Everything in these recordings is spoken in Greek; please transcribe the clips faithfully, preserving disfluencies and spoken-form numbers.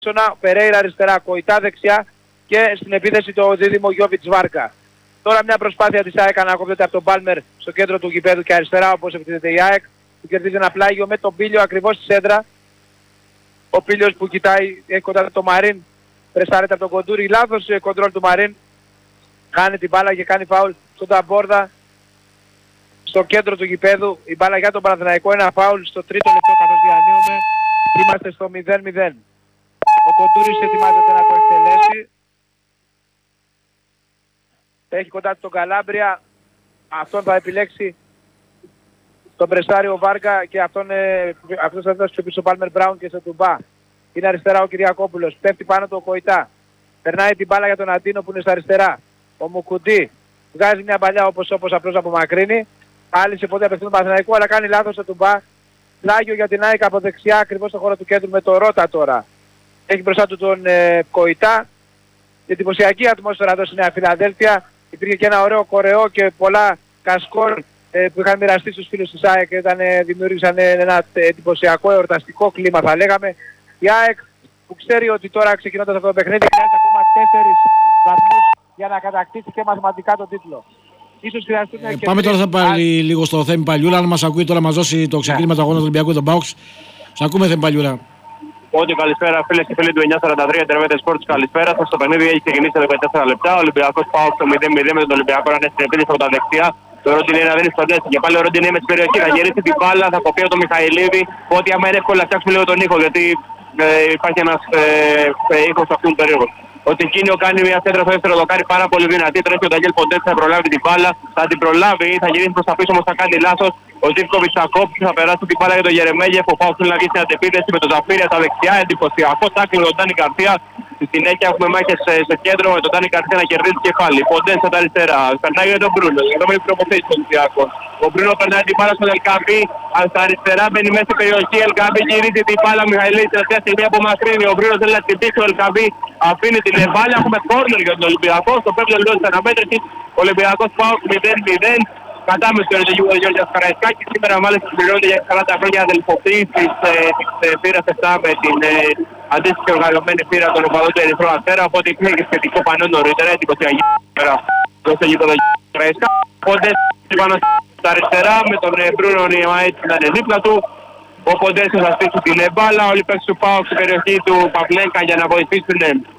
Περέιρα αριστερά, Κοϊτά δεξιά και στην επίθεση το δίδυμο Γιώβιτς Βάρκα. Τώρα μια προσπάθεια της ΑΕΚ ανακόπτεται από τον Πάλμερ στο κέντρο του γηπέδου και αριστερά όπως επιτίθεται η ΑΕΚ. Του κερδίζει ένα πλάγιο με τον Πίλιο ακριβώς στη σέντρα. Ο Πίλιος που κοιτάει, έχει κοντά το Μαρίν, πρεσάρεται από τον Κοντούρη. Λάθος κοντρόλ του Μαρίν. Χάνει την μπάλα και κάνει φάουλ στον Ταμπόρδα. Στο κέντρο του γηπέδου η μπάλα για τον Παναθηναϊκό, ένα φάουλ στο τρίτο λεπτό καθώς διανύουμε. Είμαστε στο μηδέν μηδέν. Ο Κοντούρης ετοιμάζεται να το εκτελέσει. Έχει κοντά τον Καλάμπρια. Αυτόν θα επιλέξει τον πρεσάριο Βάρκα και αυτόν, ε, αυτός θα δώσει πίσω Πάλμερ Μπράουν και στο Τουμπά. Είναι αριστερά ο Κυριακόπουλος. Πέφτει πάνω το Κοϊτά. Περνάει την μπάλα για τον Αντίνο που είναι στα αριστερά. Ο Μουκουντή βγάζει μια παλιά όπως όπως απλώς απομακρύνει. Άλυσε πότε απευθύνει τον Παναθηναϊκό αλλά κάνει λάθος στο Τουμπά. Πλάγιο για την ΑΕΚ από δεξιά ακριβώς στο χώρο του κέντρου με το Ρότα τώρα. Έχει μπροστά του τον ε, Κοϊτά. Και εντυπωσιακή ατμόσφαιρα εδώ στη Νέα Φιλαδέλφια. Υπήρχε και ένα ωραίο κορεό και πολλά κασκόρ ε, που είχαν μοιραστεί στους φίλους της ΑΕΚ και ήταν, ε, δημιούργησαν ε, ένα εντυπωσιακό εορταστικό κλίμα θα λέγαμε. Η ΑΕΚ που ξέρει ότι τώρα ξεκινώντας αυτό το παιχνίδι χρειάζεται ακόμα τέσσερις βαθμούς για να κατακτήσει και μαθηματικά τον τίτλο. Ίσως χρειαστούν ε, και πάμε τώρα θα πάλι λίγο στο Θέμη Παλιούρα. Αν μας ακούει τώρα μας δώσει το ξεκίνημα του αγώνα του Ολυμπιακού τον Πάουξ. Σας ακούμε Θέμη Παλιούρα. Ότι καλησπέρα φίλες και φίλοι του εννιακόσια σαράντα τρία Τερβέτε Sports, καλησπέρα σας. Το παιχνίδι έχει ξεκινήσει εδώ δεκατέσσερα λεπτά. Ο Ολυμπιακός Πάουξ το μηδέν μηδέν με τον Ολυμπιακό να είναι στην επίθεση από τα δεξιά. Το Ροντινέ να δίνει στον Τέσσερ και πάλι ο Ροντινέ με στην περιοχή. Θα γυρίσει την μπάλα, θα κοπεί από τον Μιχαηλίδη. Ότι άμα είναι εύκολο να φτιάξουμε λίγο τον ήχο γιατί ε, υπάρχει ένας ε, ε, ήχος αυτού του περίεργου. Ο Τικίνιο κάνει μια σέντρα στο δεύτερο δοκάρι πάρα πολύ δυνατή. Τρέχει ο Νταγιέλ Ποντές, θα προλάβει την μπάλα. Θα την προλάβει, θα γυρίσει προς τα πίσω όμως θα κάνει λάθος. Ο Ζίβκοβιτς θα κόψει, θα περάσει την μπάλα για τον Γερεμέγεφ. Ο Πάουξ θέλει να βγει στην αντεπίθεση με τον Ζαφίρια στα δεξιά. Εντυπωσιακό τάκλινγκ τον Ντάνι Γκαρσία. Στη συνέχεια έχουμε μάχες στο κέντρο με τον Ντάνι Γκαρσία να κερδίσει κεφάλι. Ποντές στα αριστερά. Περνάει για τον Μπρούνο. Για να μην προποθέσει τον Ολυμπιακό. Ο Μπρούνο περνάει την μπάλα στον Ελκαμπή. Στα αριστερά μπαίνει μέσα στην περιοχή. Ελκαμπή γυρίζει την μπάλα. Μιχαηλίδη τελευταία στιγμή απομακρύνει. Ο Μπρούνο θέλει να χτυπήσει. Ο Ελκαμπή αφήνει την μπάλα. Έχουμε κόρνερ για τον Ολυμπιακό. Στο πέμπτο λεπτό της αναμέτρησης. Ο Ολυμπιακός Πάουξ μηδέν μηδέν. Κατά με τον Γιώργο Καραϊσκάκη, σήμερα μάλιστα συμπληρώνεται για σαράντα χρόνια αδελφοποίησης της πύρας επτά με την αντίστοιχη οργανωμένη πύρα των οπαδών του Ερυθρού Αστέρα, οπότε υπήρχε και σχετικό πανό νωρίτερα, εντυπωσιακή σήμερα στο γήπεδο Καραϊσκάκη. Οπότε πάνω στα αριστερά με τον Μπρούνο Νιεμαίτ να είναι δίπλα του. Ο Ποντές θα στήσει την μπάλα, όλοι παίξουν του Πάουξ στην περιοχή του Παυλέκα για να βοηθήσουν,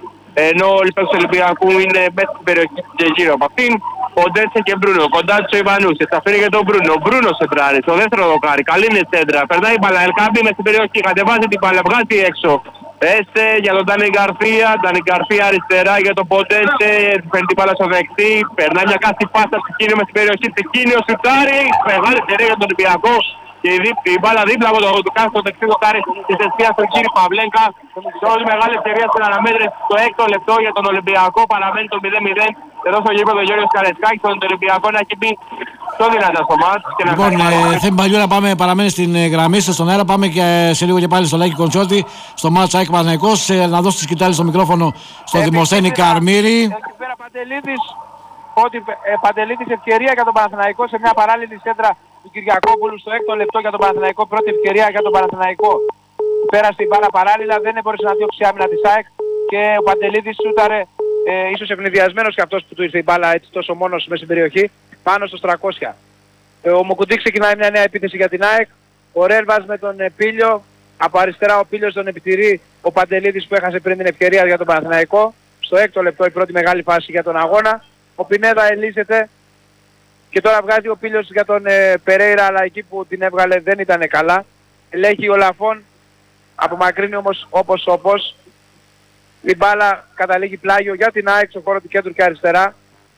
ενώ όλοι παίξουν του Ολυμπιακού είναι μέσα στην περιοχή και γύρω από αυτήν. Ποντέτσε και Μπρούνο, κοντά του ο Ιβανούσης, θα φέρει για τον Μπρούνο. Ο Μπρούνος σεντράρει στο δεύτερο δοκάρι, καλή είναι σέντρα. Περνάει η μπάλα, Ελκάμπη μες στην περιοχή, κατεβάζει την μπάλα, βγάζει έξω. Έστε για τον Ντάνι Γκαρσία, Ντάνι Γκαρσία αριστερά για τον Ποντέτσε, φέρνει την μπάλα στο δεξί. Περνάει μια κάθη πάσα στη Κίνιο μες στην περιοχή, στη Κίνιο σουτάρει, μεγάλη ευκαιρία για τον Ολυμπιακό. Και η, δίπ, η μπάλα δίπλα από το κάτω στο δεξί δοκάρι της αιστείας στον κύριο Παυλέγκα. Όλη μεγάλη ευκαιρία στην αναμέτρηση στο έκτο λεπτό για τον Ολυμπιακό. Παραμένει το μηδέν μηδέν εδώ στο γήπεδο Γιώργος Καραϊσκάκης. Τον Ολυμπιακό να έχει μπει πιο δυνατά στο μάτς. Λοιπόν, ε, Θέμη Παλιούρα, πάμε, παραμένει στην ε, γραμμή σας στον αέρα. Πάμε και σε λίγο και πάλι στο Λάκη Κοντσότη, στο μάτς ΑΕΚ Παναθηναϊκός. Ε, να δώσει τη σκητάλη στο μικρόφωνο στο ε, Δημοσθένη Καρμύρη. Εκεί πέρα Παντελίδης, ότι ε, Παντελίδης ευκαιρία για τον Παναθηναϊκό σε μια παράλληλη σέντρα του Κυριακόπουλου στο έκτο λεπτό για τον Παναθηναϊκό. Πρώτη ευκαιρία για τον Παναθηναϊκό. Πέρασε την μπάλα παράλληλα, δεν μπορούσε να διώξει άμυνα της ΑΕΚ και ο Παντελίδης σούταρε ε, ίσως ευνηδιασμένος και αυτός που του ήρθε η μπάλα έτσι τόσο μόνος μέσα στην περιοχή πάνω στο τριακόσια. Ε, ο Μουκουντή ξεκινάει μια νέα επίθεση για την ΑΕΚ. Ο Ρέλβας με τον ε, Πίλιο. Από αριστερά ο Πίλιος τον επιτηρεί ο Παντελίδης που έχασε πριν την ευκαιρία για τον Παναθηναϊκό. Στο έκτο λεπτό η πρώτη μεγάλη φάση για τον αγώνα. Ο Πινέδα ελύσεται. Και τώρα βγάζει ο Πίλιος για τον ε, Περέιρα, αλλά εκεί που την έβγαλε δεν ήταν καλά. Ελέγχει ο Λαφών, απομακρύνει όμως όπως όπως. Η μπάλα καταλήγει πλάγιο για την ΑΕΚ στο χώρο του κέντρου και αριστερά.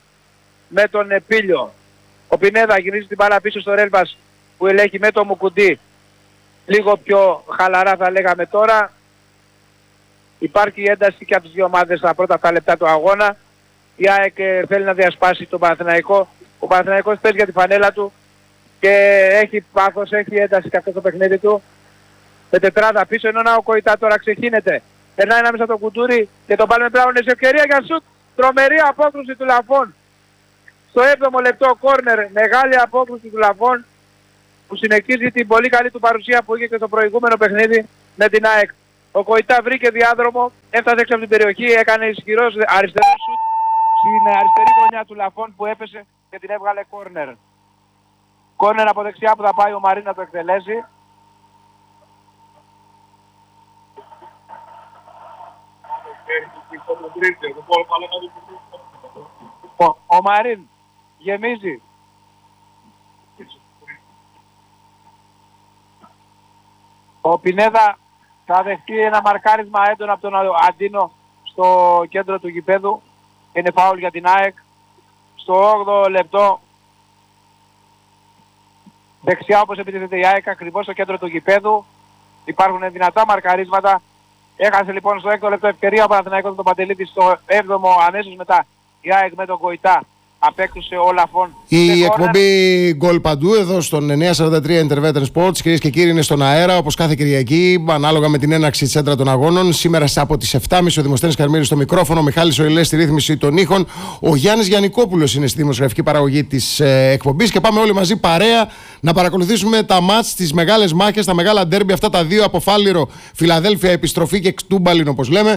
Με τον ε, Πίλιο. Ο Πινέδα γυρίζει την μπάλα πίσω στο Ρέλβας που ελέγχει με τον Μουκουντή. Λίγο πιο χαλαρά θα λέγαμε τώρα. Υπάρχει ένταση και από τις δύο ομάδες στα πρώτα αυτά λεπτά του αγώνα. Η ΑΕΚ ε, θέλει να διασπάσει τον Παναθηναϊκό. Ο Παναθηναϊκός παίζει για τη φανέλα του και έχει πάθος, έχει ένταση και αυτό το παιχνίδι του. Με τετράδα πίσω, ενώ να ο Κοϊτά τώρα ξεχύνεται. Περνάει ανάμεσα από τον Κουντούρη και τον Πάλμε Μπράουν σε ευκαιρία για σουτ. Τρομερή απόκρουση του Λαφών. Στο έβδομο λεπτό κόρνερ, μεγάλη απόκρουση του Λαφών που συνεχίζει την πολύ καλή του παρουσία που είχε και στο προηγούμενο παιχνίδι με την ΑΕΚ. Ο Κοϊτά βρήκε διάδρομο, έφτασε έξω από την περιοχή, έκανε ισχυρός αριστερό σουτ στην αριστερή γωνιά του Λαφών που έπεσε και την έβγαλε κόρνερ. Κόρνερ από δεξιά που θα πάει ο Μαρίν να το εκτελέσει. Ο, ο Μαρίν γεμίζει. Ο Πινέδα θα δεχτεί ένα μαρκάρισμα έντονο από τον Αντίνο στο κέντρο του γηπέδου. Είναι φάουλ για την ΑΕΚ. Στο όγδοο λεπτό δεξιά όπως επιτίθεται η ΑΕΚ ακριβώς στο κέντρο του γηπέδου. Υπάρχουν δυνατά μαρκαρίσματα. Έχασε λοιπόν στο έκτο λεπτό ευκαιρία ο Παναθηναϊκός τον Παντελίδη, στο έβδομο αμέσως μετά η ΑΕΚ με τον Κοϊτά απέκτουσε ο Λαφών. Η εκπομπή γκολ παντού εδώ στον εννιακόσια σαράντα τρία Interveter Sports, κυρίες και κύριοι, είναι στον αέρα όπως κάθε Κυριακή, ανάλογα με την έναρξη της έντρα των αγώνων. Σήμερα από τις επτά και τριάντα ο Δημοσθένης Καρμύρης στο μικρόφωνο, ο Μιχάλης Οηλές στη ρύθμιση των ήχων, ο Γιάννης Γιαννικόπουλος είναι στη δημοσιογραφική παραγωγή της ε, εκπομπής και πάμε όλοι μαζί παρέα να παρακολουθήσουμε τα μάτς, τις μεγάλες μάχες, τα μεγάλα ντέρμπι, αυτά τα δύο από Φάληρο, Φιλαδέλφια, επιστροφή και Τούμπαλιν όπως λέμε.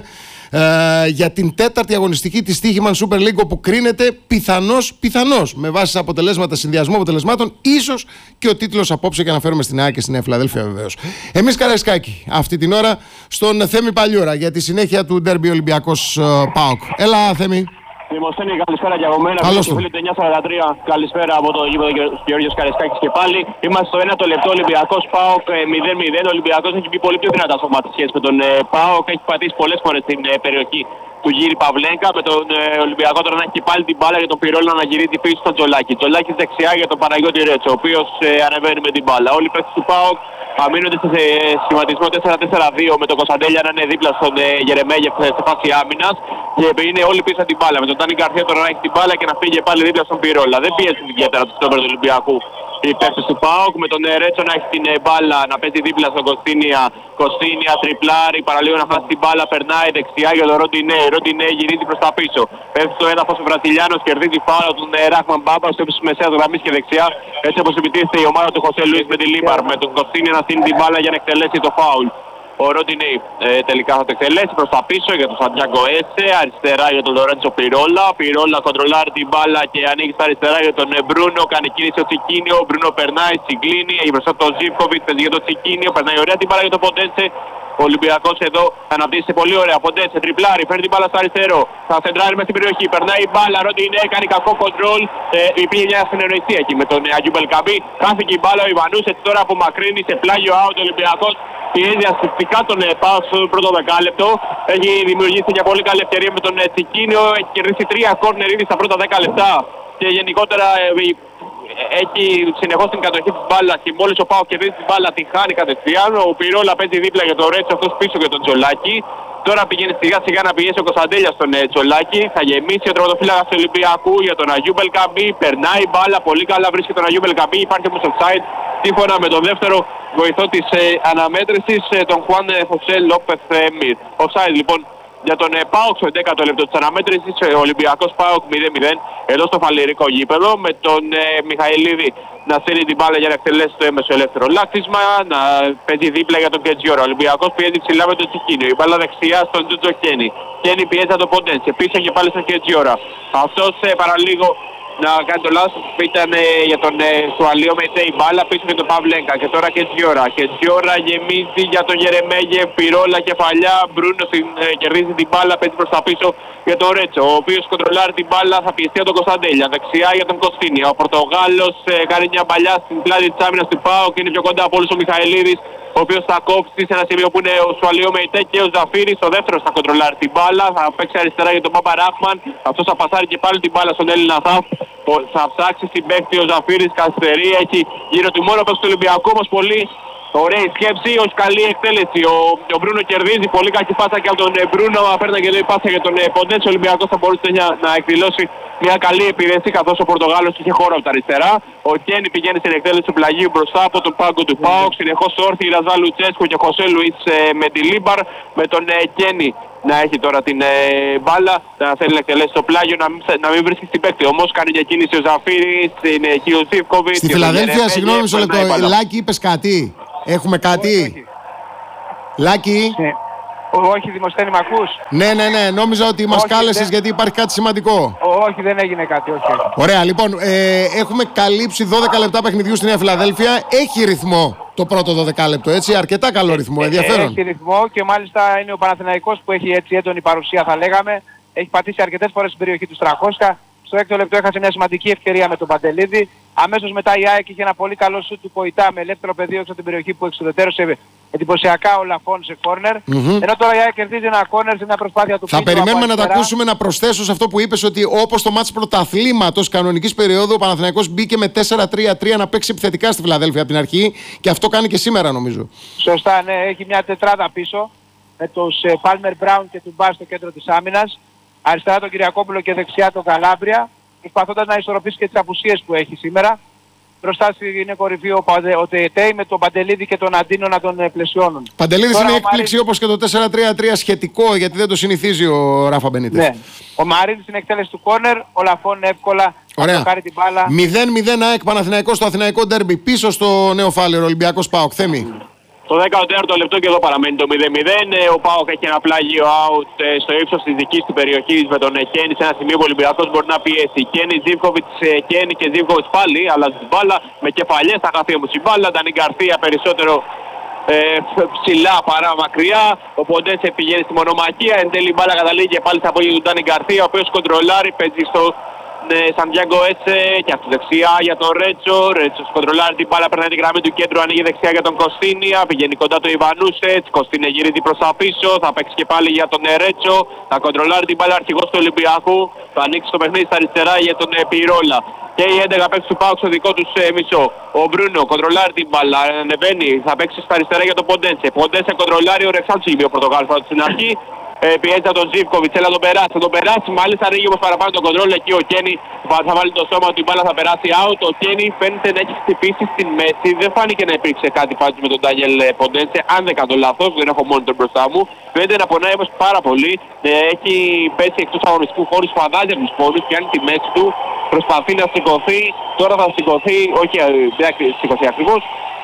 Ε, για την τέταρτη αγωνιστική της Στοίχημαν Super League, όπου κρίνεται πιθανώς, πιθανώς με βάση αποτελέσματα, συνδυασμό αποτελεσμάτων, ίσως και ο τίτλος απόψε, και αναφέρομαι στην ΑΕΚ και στην Φιλαδέλφια βεβαίως. Εμείς Καραϊσκάκη αυτή την ώρα στον Θέμη Παλιούρα για τη συνέχεια του ντέρμπι Ολυμπιακός ΠΑΟΚ. Έλα Θέμη. Δημοσθένη, καλησπέρα και από μένα. Καλώς το. Φίλοι του εννιακόσια σαράντα τρία, καλησπέρα από το γήπεδο Γεώργιος Καραϊσκάκης και πάλι. Είμαστε στο ένατο λεπτό, Ολυμπιακός ΠΑΟΚ μηδέν μηδέν. Ο Ολυμπιακός έχει μπει πολύ πιο δυνατά στο μάτι σχέση με τον ε, ΠΑΟΚ. Έχει πατήσει πολλές φορές στην ε, περιοχή του Γύρι Παυλέγκα. Με τον ε, Ολυμπιακό τώρα να έχει πάλι την μπάλα για τον Πυρόλα να γυρίζει πίσω στον Τζολάκη. Τζολάκης δεξιά για τον Παναγιώτη Ρέτσο, ο οποίος ε, ανεβαίνει με την μπάλα. Όλοι οι παίκτες του ΠΑΟΚ αμήνονται σε σχηματισμό τέσσερα τέσσερα δύο με τον Κωνσταντέλια να είναι δίπλα στον ε, Γερεμέγεφ σε φάση άμυνας. Και είναι όλοι πίσω από την μπάλα. Με τον Τάνι Γκαρθία τώρα να έχει την μπάλα και να φύγει πάλι δίπλα στον Πυρόλα. Δεν πιέζουν ιδιαίτερα του στόπερ του Ολυμπιακού οι παίκτες του ΠΑΟΚ. Με τον Ρέτσο να έχει την μπάλα να παίζει δίπλα στον Κωστίνια. Κωστίνια τριπλάρι, παραλίγο να χάσει την μπάλα, περνάει δεξιά για τον Ροντινέ. Ροντινέ γυρίζει προς τα πίσω. Πέφτει στο έδαφος ο Βραζιλιάνος, κερδίζει φάουλ τον Ράχμαν Μπάμπα στο ύψος μεσαίας γραμμής και δεξιά. Έτσι όπως επιτίθεται η ομάδα του Χωσέ Λουίς με τη Λίμπαρ. Με τον Κωστίνια να στείλει την μπάλα για να εκτελέσει το φάουλ. Ο Ροντινέι ε, τελικά θα το εκτελέσει προς τα πίσω για τον Σαντιάγκο Έσε, αριστερά για τον Λορέντσο Πυρόλα. Πυρόλα κοντρολάρει την μπάλα και ανοίγει στα αριστερά για τον Μπρούνο. Κάνει κίνηση ο Τσικίνιο. Ο Μπρούνο περνάει, συγκλίνει. Έχει μπροστά τον Ζίβκοβιτ, παίζει για τον Τσικίνιο. Περνάει ωραία την μπάλα για τον Ποντένσε. Ο Ολυμπιακός εδώ αναπτύσσει πολύ ωραία. Ποντένσε τριπλάρι, φέρνει την μπάλα στο αριστερό. Θα σεντράρει μέσα στην περιοχή. Περνάει η μπάλα. Ροντινέι κάνει κακό κοντρόλ. Ε, υπήρχε μια συνεννοησία εκεί με τον Αγίου Μπελκαμπή. Χάθηκε η μπάλα ο Ιβανούς. Έτσι τώρα απομακρύνει σε πλάγιο out ο Ολυμπιακός. Πιέζει ασφυκτικά τον ΠΑΟΚ στο πρώτο δεκάλεπτο. Έχει δημιουργήσει μια πολύ καλή ευκαιρία με τον Τσικίνιο. Έχει κερδίσει τρία κόρνερ ήδη στα πρώτα δέκα λεπτά. Και γενικότερα ε, έχει συνεχώς την κατοχή της μπάλας. Και μόλις ο ΠΑΟΚ κερδίσει την μπάλα την χάνει κατευθείαν. Ο Πυρόλα παίζει δίπλα για τον Ρέτσο, αυτός πίσω για τον Τζολάκη. Τώρα πηγαίνει σιγά σιγά να πιέσει ο Κωνσταντέλια στον ε, Τζολάκη. Θα γεμίσει ο τερματοφύλακας του Ολυμπιακού για τον Αγίου Μπελκαμπή. Περνάει η μπάλα, πολύ καλά βρίσκει τον Αγίου Μπελκαμπή. Υπάρχει όμως offside σύμφωνα με τον δεύτερο βοηθό της ε, αναμέτρησης, ε, τον Χουάν ε, Χωσέ Λόπεθ ε, Μιρ. Offside λοιπόν για τον ε, ΠΑΟΚ στο δέκατο λεπτό της αναμέτρησης. ε, Ο Ολυμπιακός ΠΑΟΚ μηδέν μηδέν εδώ στο φαλιρικό γήπεδο, με τον ε, Μιχαηλίδη να στέλνει την μπάλα για να εκτελέσει το έμεσο ελεύθερο λάκτισμα, να παίζει δίπλα για τον Κετζιόρα. Ο Ολυμπιακός πιέζει ψηλά με τον Τσικίνιο. Η μπάλα δεξιά στον Τζούτζο Κένι. Κένι πιέζει από τον Ποντένσε. Πίσω και πάλι στον Κετζιόρα. Αυτός ε, παραλίγο να κάνει το λάθος που ήταν ε, για τον ε, Σουαλίο Μετέ η μπάλα πίσω για τον Παυλέγκα. Και τώρα Κετζιόρα. Κετζιόρα γεμίζει για τον Γερεμέγε. Πυρόλα κεφαλιά. Μπρούνο ε, κερδίζει την μπάλα, παίζει προς τα πίσω για τον Ρέτσο, ο οποίος κοντρολάρει την μπάλα, θα πιεστεί από τον Κωνσταντέλια. Δεξιά για τον Κωστίνια. Ο Πορτογάλος ε, κάνει μια παλιά στην πλάτη της άμυνας του ΠΑΟΚ και είναι πιο κοντά από όλους ο Μιχαηλίδης, ο οποίος θα κόψει σε ένα σημείο που είναι ο Σουαλίο Μεϊτέ και ο Ζαφύρης. Ο δεύτερος θα κοντρολάρει την μπάλα, θα παίξει αριστερά για τον Παπα Ράχμαν. Αυτός θα πασάρει και πάλι την μπάλα στον Έλληνα Θαφ. Θα ψάξει στην παίκτη ο Ζαφύρης, καθυστερεί, έχει γύρω του μόνο παίκτη του Ολυμπιακού, όμως πολύ ωραία σκέψη, όχι καλή εκτέλεση. Ο, ο Μπρούνο κερδίζει, πολύ κακή πάσα και από τον Μπρούνο. Απέρνα και λέει πάσα για τον Ποντένσε. Ο Ολυμπιακός θα μπορούσε να, να εκδηλώσει μια καλή επίδεση, καθώς ο Πορτογάλος είχε χώρο από τα αριστερά. Ο Κένι πηγαίνει στην εκτέλεση του πλαγίου μπροστά από τον πάγκο του ΠΑΟΚ. Συνεχώς όρθιοι Ραζά Λουτσέσκου και Χωσέ Λουίς ε, με τη Λίμπαρ. Με τον ε, Κένι να έχει τώρα την ε, μπάλα, να θέλει να εκτελέσει το πλάγιο, να μην, να μην βρίσκει στην παίκτη. Όμως κάνει για κίνηση ο Ζαφύρης, είναι εκεί ο Ζίβκοβιτς. Στη Φιλαδέλφια, συγγνώμη μισό λεπτό, Λάκη είπες κάτι. Έχουμε κάτι. Λάκη. Ναι. Όχι, Δημοσθένη, μ' ακούς? Ναι, ναι, ναι. Νόμιζα ότι μας Όχι, κάλεσες δεν- γιατί υπάρχει κάτι σημαντικό. Όχι, δεν έγινε κάτι, όχι. όχι. Ωραία, λοιπόν, ε, έχουμε καλύψει δώδεκα λεπτά παιχνιδιού στη Νέα Φιλαδέλφια. Έχει ρυθμό το πρώτο δώδεκα λεπτό, έτσι. Αρκετά καλό ρυθμό, ενδιαφέρον. Έχει ρυθμό και μάλιστα είναι ο Παναθηναϊκός που έχει έτσι έντονη παρουσία, θα λέγαμε. Έχει πατήσει αρκετές φορές στην περιοχή του Στραχώσκα. Στο έκτο λεπτό έχασε μια σημαντική ευκαιρία με τον Παντελίδη. Αμέσως μετά η ΑΕΚ είχε ένα πολύ καλό σουτ του Κοϊτά με ελεύθερο πεδίο έξω από την περιοχή που εξουδετερώσε εντυπωσιακά ο Λαφών σε κόρνερ. Mm-hmm. Ενώ τώρα η ΑΕΚ κερδίζει ένα κόρνερ σε μια προσπάθεια του Θα Πίτρου περιμένουμε από να τα αριστερά. ακούσουμε, να προσθέσω σε αυτό που είπες ότι όπως το μάτς πρωταθλήματος κανονικής περίοδου ο Παναθηναϊκός μπήκε με τέσσερα τρία τρία να παίξει επιθετικά στη Φιλαδέλφια από την αρχή και αυτό κάνει και σήμερα νομίζω. Σωστά, ναι, έχει μια τετράδα πίσω με τους Πάλμερ Μπράουν και τον Μπάρ στο κέντρο της άμυνας. Αριστερά τον Κυριακόπουλο και δεξιά τον Καλάμπρια, προσπαθώντας να ισορροπήσει και τις απουσίες που έχει σήμερα. Μπροστά είναι κορυφή ο, Παντε, ο Τεϊτέι με τον Παντελίδη και τον Αντίνο να τον ε, πλαισιώνουν. Παντελίδης Τώρα είναι ο έκπληξη Μαρίνης- όπως και το τέσσερα τρία τρία σχετικό γιατί δεν το συνηθίζει ο Ράφα Μπενίτες. Ναι. Ο Μαρίνης στην εκτέλεση του κόρνερ, ο Λαφών εύκολα Ωραία. θα πάρει την μπάλα. μηδέν μηδέν ΑΕΚ Παναθηναϊκός στο Αθηναϊκό Ντέρμπι. Πίσω στο νέο φάλερο Ολυμπιακός ΠΑΟΚ. Θέμη. Το δέκατο λεπτό και εδώ παραμένει το μηδέν μηδέν. Ε, Ο Πάοκ έχει ένα πλάγιο out ε, στο ύψος της δικής του περιοχής με τον ε, Κένι σε ένα σημείο που ο Ολυμπιακός μπορεί να πιέσει. Κένι, Ζίβκοβιτς, ε, Κένι και Ζίβκοβιτς πάλι, αλλά την μπάλα με κεφαλιές θα χαθεί όμως η μπάλα. Ντάνι Γκαρθία περισσότερο ε, ψηλά παρά μακριά. Ο Ποντένσε πηγαίνει στη μονομαχία. Εν τέλει η μπάλα καταλήγει και πάλι στα πόδια του Ντάνι Γκαρθία, ο οποίος κοντρολάρει, παίζει στο Σαντιάγκο Έτσε και αυτή δεξιά για τον Ρέτσο. Ρέτσο κοντρολάρει την μπάλα, περνάει την γραμμή του κέντρου, ανοίγει δεξιά για τον Κωστίνια. Πηγαίνει κοντά το Ιβανούσετ. Κωστίνια γυρίζει προς τα πίσω. Θα παίξει και πάλι για τον Ρέτσο. Θα κοντρολάρει την μπάλα αρχηγός του Ολυμπιακού. Θα ανοίξει το παιχνίδι στα αριστερά για τον Πυρόλα. Και οι έντεκα παίξει του Πάουκ στο δικό του ε, μισό. Ο Μπρούνο κοντρολάρει την μπάλα, ανεβαίνει, θα παίξει στα αριστερά για τον Ποντένσε. Ποντένσε κοντρολάρει, ο Ρεξάντσι είπε ο Πορτογάλος στην αρχή. Ε, πιέζει από τον Ζίβκοβιτς, έλα τον περάσει, θα τον περάσει, μάλιστα ανοίγει όμως παραπάνω τον κοντρόλ, εκεί ο Κένι θα, θα βάλει το σώμα ότι η μπάλα θα περάσει out, ο Κένι φαίνεται να έχει χτυπήσει στην μέση, δεν φάνηκε να υπήρξε κάτι πάντως με τον Ντάνιελ Ποντένσε, αν δεν κάνω λάθος, δεν έχω μόνο τον μπροστά μου, φαίνεται να πονάει όμως πάρα πολύ, ε, έχει πέσει εκτός αγωνιστικού χώρου, φαντάζει από τους πόνους, πιάνει τη μέση του, προσπαθεί να σηκωθεί, τώρα θα σηκωθεί, όχι δεν θα σηκωθεί ακριβώς.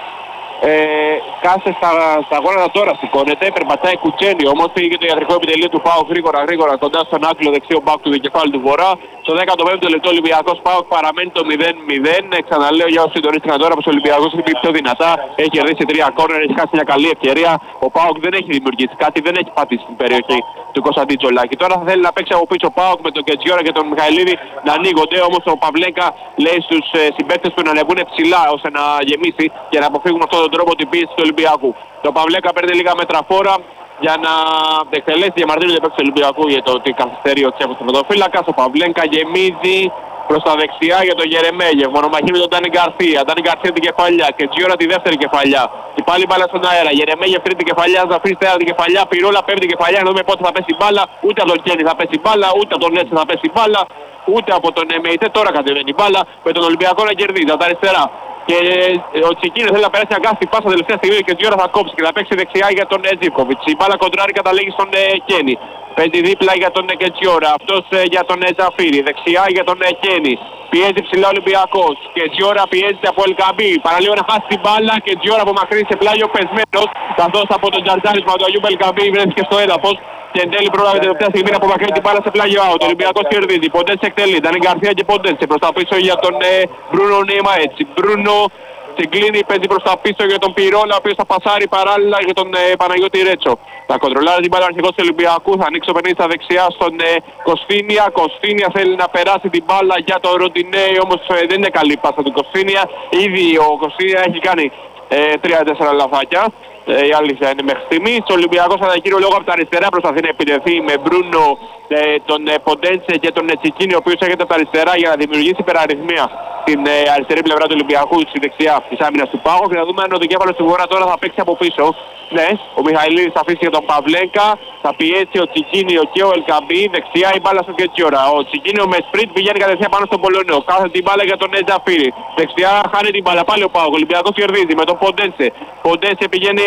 Ε, κάσε στα, στα γόνατα τώρα σηκώνεται, περπατάει κουτσένει όμως, πήγε το ιατρικό επιτελείο του ΠΑΟΚ γρήγορα γρήγορα κοντά στον άκρη δεξιό μπακ του δικεφάλου του Βορρά. Στο δέκατο πέμπτο λεπτό ο Ολυμπιακός ΠΑΟΚ παραμένει το μηδέν μηδέν. Ε, ξαναλέω για όσοι συντονίστηκαν τώρα πως ο Ολυμπιακός έχει πει πιο δυνατά, έχει κερδίσει τρία κόρνερ, έχει χάσει μια καλή ευκαιρία. Ο ΠΑΟΚ δεν έχει δημιουργήσει κάτι, δεν έχει πατήσει στην περιοχή του Κωνσταντίν Τζολάκη. Τώρα θα θέλει να παίξει από πίσω ο ΠΑΟΚ με τον Κετζιόρα και τον Μιχαηλίδη να ανοίγονται, όμως ο Παυλέκα λέει στους ε, συμπαίκτες του να ανεβούν ψηλά ώστε να γεμίσει και να αποφύγουν αυτόν τον τρόπο την πίεση του Ολυμπιακού. Το Παυλέκα παίρνει λίγα μέτρα φόρα για να εκτελέσει διαμαρτύρονται παίκτες του Ολυμπιακού για το ότι καθυστερεί ο Τσέχος του πρωτοφύλακας. Ο Παυλέκα γεμίζει προς τα δεξιά για τον Γερεμέγεφ. Μονομαχή με τον Ντάνι Γκαρθία. Ντάνι Γκαρθία την κεφαλιά και Τζιόρα τη δεύτερη κεφαλιά. Και πάλι μπάλα στον αέρα. Γερεμέγεφ τρίτη κεφαλιά. Ζαφρής τέταρτη κεφαλιά. Πυρόλα πέμπτη κεφαλιά. Να δούμε πότε θα πέσει μπάλα. Ούτε από τον Κένι θα πέσει μπάλα. Ούτε από τον Έτσε θα πέσει μπάλα. Ούτε από τον Εμεϊτέ. Τώρα κατεβαίνει η μπάλα με τον Ολυμπιακό να κερδίζει από τα αριστερά. Και ο Τσικίνη θέλει να περάσει αγκάστη πάσα τελευταία στιγμή και Τζιόρα θα κόψει και θα παίξει δεξιά για τον Ζίβκοβιτς. Η μπάλα κοντράρει καταλήγει στον ε, Κένι. Παίζει δίπλα για τον Κετζιόρα. Αυτός ε, για τον Ζαφύρη. Δεξιά για τον ε, Κένι. Πιέζει ψηλά ο Ολυμπιακός. Και Τζιόρα πιέζεται από Ελκαμπή. Παραλίγο να χάσει την μπάλα και Τζιόρα από μακρύ σε πλάγιο πεσμένος. Καθώς από τον τζαρτζάρισμα του Αγιούμπ Ελκαμπή βρέθηκε στο έδαφος. Και εν τέλει πρόλαβε την τελευταία στιγμή να απομακρύνει την μπάλα σε πλάγιο out. Ο Ολυμπιακός κερδίζει. Ποντένσε εκτελεί. Ήταν η Γκαρθία και Ποντένσε προς τα πίσω για τον ε, Μπρούνο Νίμα έτσι. Μπρούνο συγκλίνει, παίζει προς τα πίσω για τον Πυρόλα, ο οποίος θα πασάρει παράλληλα για τον ε, Παναγιώτη Ρέτσο. Θα κοντρολάρει την μπάλα ο αρχηγός του Ολυμπιακού, θα ανοίξει το παιχνίδι στα δεξιά στον ε, Κωστίνια. Κωστίνια θέλει να περάσει την μπάλα για τον Ροντινέη, όμως ε, δεν είναι καλή πάσα του Κωστίνια. Ήδη ο Κωστίνια έχει κάνει τρία τέσσερα λαφάκια. Ε, η αλήθεια είναι μέχρι στιγμής. Ο Ολυμπιακός κατά κύριο λόγο από τα αριστερά προσπαθεί να επιτεθεί με Μπρούνο, ε, τον ε, Ποντένσε και τον ε, Τσικίνη, ο οποίος έρχεται από τα αριστερά για να δημιουργήσει υπεραριθμία στην ε, αριστερή πλευρά του Ολυμπιακού, στη δεξιά της άμυνας του Πάγου. Και να δούμε αν ο δικέφαλος του Βορρά τώρα θα παίξει από πίσω. Ναι, ο Μιχαηλίδης θα αφήσει για τον Παυλέκα, θα πιέσει ο Τσικίνιο και ο Ελκαμπή. Δεξιά η μπάλα στο Κετζιόρα. Ο Τσικίνιο με σπριτ πηγαίνει κατευθείαν πάνω στον Πολωνό. Κάθε την μπάλα για τον Ζαφύρη. Δεξιά χάνει την μπάλα. Πάλι ο Πάγου. Ο Ολυμπιακός κερδίζει με τον Ποντένσε. Ποντένσε πηγαίνει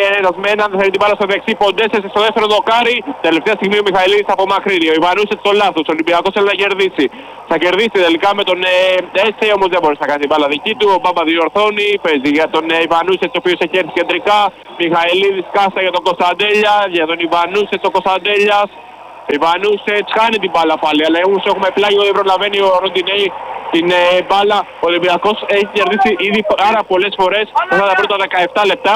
ένας με έναν, θα την μπάλα στο δεξί, Ποντέσες στο δεύτερο δοκάρι. Τελευταία στιγμή ο Μιχαηλίδης απομακρύνει. Ο Ιβανούσετς στο λάθος. Ο Ολυμπιακός θέλει να κερδίσει. Θα κερδίσει τελικά με τον Έσε, όμως δεν μπορούσε να κάνει την μπάλα δική του. Ο Μπάμπα διορθώνει. Παίζει για τον Ιβανούσετς, ο οποίος έχει έρθει κεντρικά. Μιχαηλίδης κάστα για τον Κωνσταντέλια. Για τον Ιβανούσετς ο Κωνσταντέλιας. Ιβανούσετς χάνει την μπάλα πάλι, αλλά όμως έχουμε πλάγιο, δεν προλαβαίνει ο Ροντινέη την ε, μπάλα. Ο Ολυμπιακός έχει κερδίσει ήδη πάρα πολλές φορές αυτά τα πρώτα δεκαεπτά λεπτά.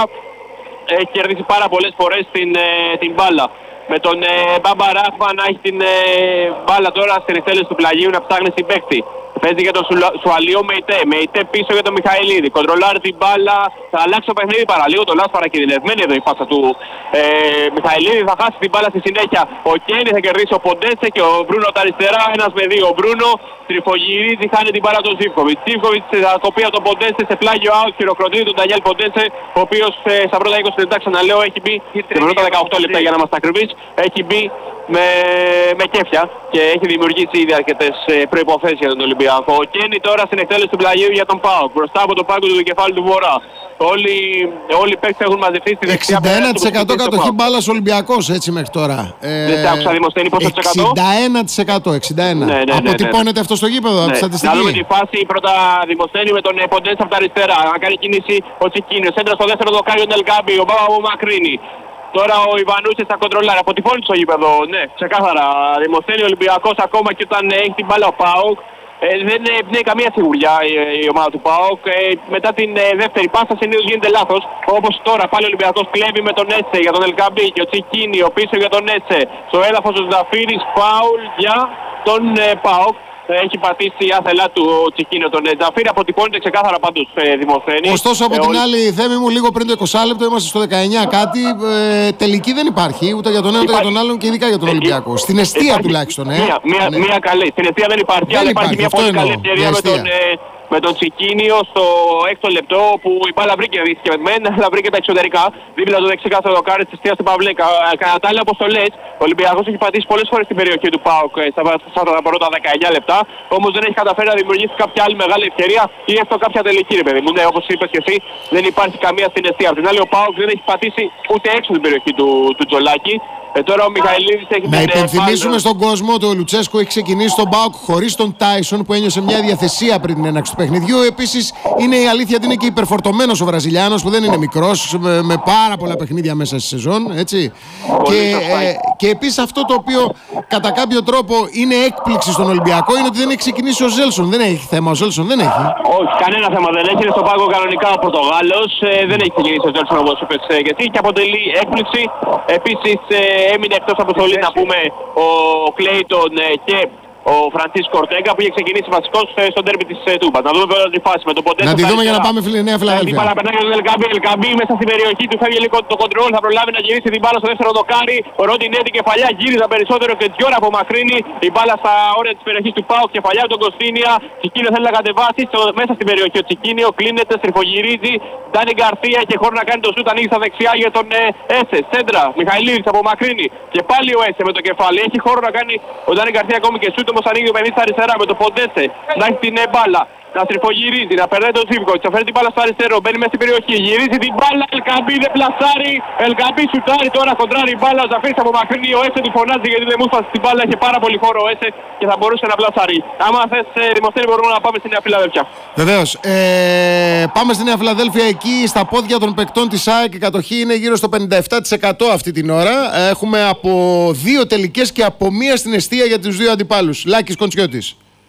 Έχει κερδίσει πάρα πολλές φορές την, ε, την μπάλα. Με τον ε, Μπάμπα Ράχμα να έχει την ε, μπάλα τώρα στην εκτέλεση του πλαγίου να ψάχνει συμπαίκτη. Παίζει για τον Σουαλιό Μεϊτέ. Μεϊτέ πίσω για τον Μιχαηλίδη. Κοντρολάρει την μπάλα. Θα αλλάξει το παιχνίδι παραλίγο. Το λάθος παρακινδυνευμένη εδώ η φάσα του ε, Μιχαηλίδη. Θα χάσει την μπάλα στη συνέχεια. Ο Κένι θα κερδίσει ο Ποντέσε και ο Μπρούνο τα αριστερά. Ένας με δύο. Ο Μπρούνο τριφογυρίζει. Χάνει την μπάλα τον Ζίβκοβιτς. Ζίβκοβιτς θα κοπεί από τον Ποντέσε σε πλάγιο out. Χειροκροτεί τον Ντανιέλ Ποντέσε. Ο οποίος ε, στα πρώτα είκοσι λεπτά, ξαναλέω, έχει μπει. Στα πρώτα δεκαοκτώ λεπτά για να είμαστε ακριβείς. Έχει μπει με, με κέφια και έχει δημιουργήσει ήδη αρκετές προϋποθέσεις για τον Ολυμπιακό. Ο Κένι τώρα στην εκτέλεση του πλαγίου για τον ΠΑΟΚ. Μπροστά από τον πάγκο του κεφάλι του Βορρά. Όλοι, όλοι οι παίκτες έχουν μαζευτεί στη δεξιά. εξήντα ένα τοις εκατό κατοχή μπάλας Ολυμπιακός έτσι μέχρι τώρα. Ε, δεν σε άκουσα Δημοσθένη πόσο τοις εκατό. εξήντα ένα τοις εκατό. εξήντα ένα. Ναι, ναι, ναι, αποτυπώνεται ναι, ναι. αυτό στο γήπεδο, ναι. από τη στατιστική. Να δούμε τη φάση πρώτα Δημοσθένη με τον Ποντένσε από τα αριστερά. Να κάνει κίνηση ο Τσικίνιος. Έντρα στο δεύτερο δοκάριο ο Νελκάμπη. Ο Μπάμπα μακρύνει. Τώρα ο Ιβανούσης θα κοντρολάρει. Αποτυπώνει στο γήπεδο. Ναι, ξεκάθαρα. Δημοσθένη Ολυμπιακός ακόμα και όταν έχει την μπάλα ο ΠΑΟΚ. Ε, δεν εμπνέει καμία σιγουριά η, η ομάδα του ΠΑΟΚ. Ε, μετά την ε, δεύτερη πάσα συνήθως γίνεται λάθος. Όπως τώρα πάλι ο Ολυμπιακός κλέβει με τον Έσε για τον Ελκαμπή και ο Τσικίνιο πίσω για τον Έσε. Στο έδαφος ο Ζαφύρης, φάουλ για τον ε, ΠΑΟΚ. Έχει πατήσει η άθελά του ο Τσικίνιο τον Ζαφύρη. Αποτυπώνεται ξεκάθαρα πάντως ε, Δημοσθένη. Ωστόσο από ε, την άλλη, Θέμη μου, λίγο πριν το είκοσι λεπτό είμαστε στο δεκαεννιά κάτι. Ε, τελική δεν υπάρχει ούτε για τον ένα ούτε για τον άλλον και ειδικά για τον Ολυμπιακό. Στην εστία υπάρχει, τουλάχιστον. Ε. Μία, μία, ναι. μία καλή. Στην εστία δεν υπάρχει, δεν αλλά υπάρχει, υπάρχει μια πολύ καλή ευκαιρία με τον. Ε, με τον Τσικίνιο στο έκτο λεπτό που η μπάλα βρήκε δυσκευμένη, αλλά βρήκε τα εξωτερικά. Δίπλα το δεξί κάθε δοκάρι της εστίας του Παυλέκα. Κατά τα άλλα, όπως το λες, ο Ολυμπιακός έχει πατήσει πολλές φορές στην περιοχή του ΠΑΟΚ στα πρώτα δεκαεννιά λεπτά. Όμως δεν έχει καταφέρει να δημιουργήσει κάποια άλλη μεγάλη ευκαιρία ή έστω κάποια τελική, ρε παιδί μου. Ναι, όπως είπες και εσύ, δεν υπάρχει καμία στην εστία. Απ' την άλλη, ο ΠΑΟΚ δεν έχει πατήσει ούτε έξω την περιοχή του, του Τζολάκη. Ε, τώρα ο Μιχαηλίδης έχει να υπενθυμίσουμε στον κόσμο ότι ο Λουτσέσκου έχει ξεκινήσει τον ΠΑΟΚ χωρίς τον Τάισον που ένιωσε μια διαθεσία πριν την έναρξη του παιχνιδιού. Επίσης είναι η αλήθεια ότι είναι και υπερφορτωμένος ο Βραζιλιάνος που δεν είναι μικρός, με, με πάρα πολλά παιχνίδια μέσα στη σεζόν. Έτσι. Και, ε, και επίσης αυτό το οποίο κατά κάποιο τρόπο είναι έκπληξη στον Ολυμπιακό είναι ότι δεν έχει ξεκινήσει ο Ζέλσον. Δεν έχει θέμα, ο Ζέλσον δεν έχει. Όχι, κανένα θέμα δεν έχει. Είναι στον πάγκο κανονικά ο Πορτογάλος. Ε, δεν έχει ξεκινήσει ο Ζέλσον όπως είπες ε, και εσύ και αποτελεί έκπληξη. Επίσης ε, έμεινε εκτός αποστολή να πούμε ο Κλέιτον ε, και ο Φρανσίσκο Ορτέγκα που είχε ξεκινήσει βασικός στον τέρμι της Τούμπας. Να δούμε βέβαια τη φάση με τον Ποντένσε. Να τη δούμε για να πάμε φίλε Νέα Φιλαδέλφια. Η μπάλα περνάει για τον Ελκαμπή. Ελκαμπή μέσα στην περιοχή του φεύγει λίγο το κοντρόλ. Θα προλάβει να γυρίσει την μπάλα στο δεύτερο δοκάρι. Ο Ροντινέτη κεφαλιά γύριζα περισσότερο και Τζιόρα απομακρύνει. Η μπάλα στα όρια της περιοχής του ΠΑΟΚ. Κεφαλιά του τον Κωστίνια. Τσικίνιο θέλει να κατεβάσει στο, μέσα στην περιοχή. Ο Τσικίνιο κλείνεται, στριφογυρίζει. Ντάνι Γκαρθία και χώρο να κάνει το σούτ. Ανοίγει στα δεξιά για τον ε, Έσε. Σέντρα. Μιχαηλίδης απομακρύνει. Και πάλι ο Έσε με το κεφάλι. Έχει χώρο να κάνει ο Ντάνι Γκαρθία ακόμη και σούτ. Όμως ανοίγει το παιδί στα αριστερά με το Ποντένσε. Να έχει την μπάλα. Να στριφογυρίζει, να περνάει τον Ζίβκοβιτς, θα φέρει την μπάλα στο αριστερό, μπαίνει μέσα στην περιοχή, γυρίζει την μπάλα, Ελκαμπή δεν πλασάρει, Ελκαμπή σουτάρει, τώρα κοντράρει η μπάλα, ο Ζαφίρης απομακρύνει, ο Έσε του φωνάζει γιατί δεν μου έφτασε την μπάλα, έχει πάρα πολύ χώρο ο Έσε και θα μπορούσε να πλασάρει. Άμα θες Δημοσθένη μπορούμε να πάμε στη Νέα Φιλαδέλφια. Βεβαίως, ε, πάμε στη Νέα Φιλαδέλφια, εκεί στα πόδια των παικτών της ΑΕΚ η κατοχή είναι γύρω στο πενήντα επτά τοις εκατό αυτή την ώρα. Έχουμε από δύο τελικές και από μία στην εστία για τους δύο αντιπάλους. Λάκης Κοντσιώτης.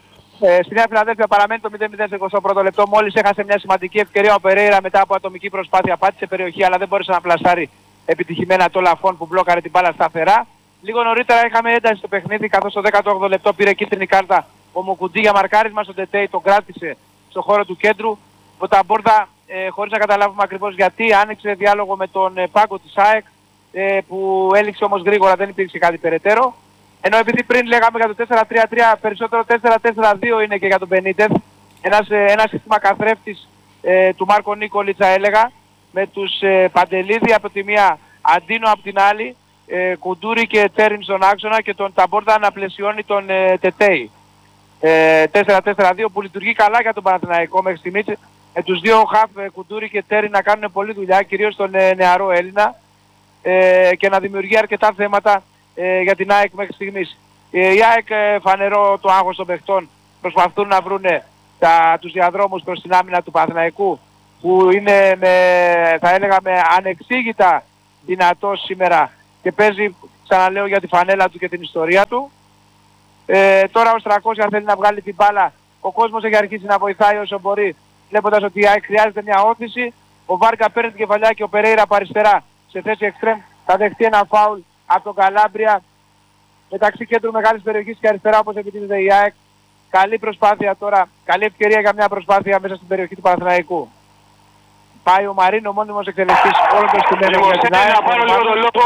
Ε, στη Νέα Φιλαδέλφια παραμένει το μηδέν μηδέν στο εικοστό πρώτο λεπτό. Μόλις έχασε μια σημαντική ευκαιρία ο Περέιρα μετά από ατομική προσπάθεια. Πάτησε περιοχή αλλά δεν μπόρεσε να πλασάρει επιτυχημένα το Λαφόν που μπλόκαρε την μπάλα σταθερά. Λίγο νωρίτερα είχαμε ένταση στο παιχνίδι καθώς στο δέκατο όγδοο λεπτό πήρε κίτρινη κάρτα ο Μουκουντή για μαρκάρισμα στον Τετέι. Τον κράτησε στο χώρο του κέντρου. Ο Ταμπόρτα ε, χωρίς να καταλάβουμε ακριβώς γιατί άνοιξε διάλογο με τον ε, πάγκο της ΑΕΚ ε, που έληξε όμως γρήγορα, δεν υπήρξε κάτι περαιτέρω. Ενώ επειδή πριν λέγαμε για το τέσσερα τρία τρία, περισσότερο τέσσερα τέσσερα δύο είναι και για τον Μπενίτεθ. Ένας, ένα σύστημα καθρέφτης ε, του Μάρκο Νίκολιτσα έλεγα, με τους ε, Παντελίδη από τη μία, Αντίνο από την άλλη, ε, Κουντούρη και Τσέριν στον άξονα και τον Ταμπόρτα να πλαισιώνει τον ε, Τετέι. Ε, τέσσερα τέσσερα δύο που λειτουργεί καλά για τον Παναθηναϊκό μέχρι στιγμής. με τους δύο χαφ ε, Κουντούρη και Τέρι να κάνουν πολλή δουλειά, κυρίως τον ε, νεαρό Έλληνα, ε, και να δημιουργεί αρκετά θέματα ε, για την ΑΕΚ μέχρι στιγμής. Ε, η ΑΕΚ ε, φανερό το άγχος των παιχτών, προσπαθούν να βρουν τα, τους διαδρόμους προς την άμυνα του Παναθηναϊκού, που είναι με, θα έλεγα με ανεξήγητα δυνατός σήμερα και παίζει, ξαναλέω, για τη φανέλα του και την ιστορία του. Ε, τώρα ο Στρακόσια θέλει να βγάλει την μπάλα, ο κόσμος έχει αρχίσει να βοηθάει όσο μπορεί, βλέποντας ότι η ΑΕΚ χρειάζεται μια όθηση. Ο Βάρκα παίρνει την κεφαλιά και ο Περέιρα από αριστερά σε θέση εξτρέμ θα δεχτεί ένα φάουλ από τον Καλάμπρια μεταξύ κέντρου μεγάλης περιοχής και αριστερά, όπως επιτίθεται η ΑΕΚ. Καλή προσπάθεια τώρα, καλή ευκαιρία για μια προσπάθεια μέσα στην περιοχή του Παναθηναϊκού. Πάει ο Μαρίνο, μόνιμος εκτελεστής, όλο το στημένο για την ΑΕΚ. Να πάρω λίγο τον λόγο.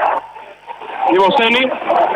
Δημοσθένη.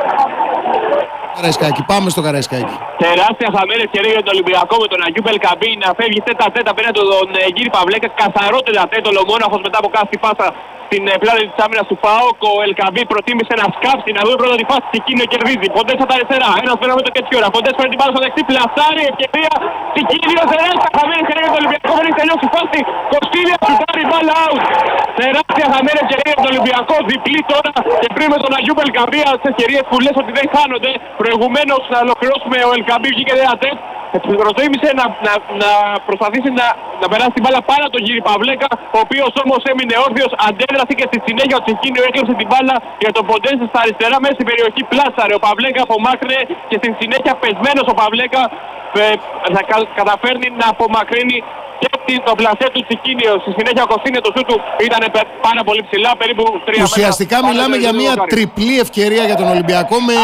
Καραϊσκάκη, πάμε στο Καραϊσκάκη. Τεράστια χαμένη ευκαιρία για τον Ολυμπιακό με τον Αγιούπ Ελκαμπή να φεύγει τέτα τέτα απέναντι τον Γύρι Παυλέκα. Καθαρό τέτα τέτα, ολομόναχος μετά από κάθε πάσα στην πλάτη της άμυνας του ΠΑΟΚ. Ο Ελκαμπή προτίμησε να σκάψει, να δούμε πρώτα τη φάση και εκείνο κερδίζει. Ποντές από τα αριστερά, ένας πέρα με το τέτοιο ώρα. Ποντές παίρνει την μπάλα στο δεξί, πλασάρει, ευκαιρία. Τικίνιο, τεράστια χαμένη ευκαιρία για τον Ολυμπιακό. Δεν έχει τελειώσει η φάση. Κοστίλια σου πάρει μπάλα out. Τεράστια χαμένη ευκαιρία για τον Ολυμπιακό. Διπλή τώρα και πριν με τον Αγιούπ Ελκαμπή. Τις ευκαιρίες που λες ότι δεν χάνονται. Προηγουμένως να ολοκληρώσουμε, ο Ελκαμπή βγήκε δεατές. Προτίμησε να, να, να προσπαθήσει να, να περάσει την μπάλα πάνω από τον Γύρι Παυλέκα, ο οποίος όμως έμεινε όρθιος, αντέδρασε και στη συνέχεια ο Τσικίνιο έκλεψε την μπάλα για τον Ποντένσε στα αριστερά μέσα στην περιοχή, πλάσαρε. Ο Παυλέκα απομάκρυνε και στην συνέχεια πεσμένος ο Παυλέκα ε, θα κα, καταφέρνει να απομακρύνει και το πλασέ του Τσικίνιο. Στη συνέχεια ο Κωστίνιο το σου του ήταν πάρα πολύ ψηλά, περίπου τρία μέτρα. Ουσιαστικά μιλάμε για μια τριπλή ευκαιρία για τον Ολυμπιακό με,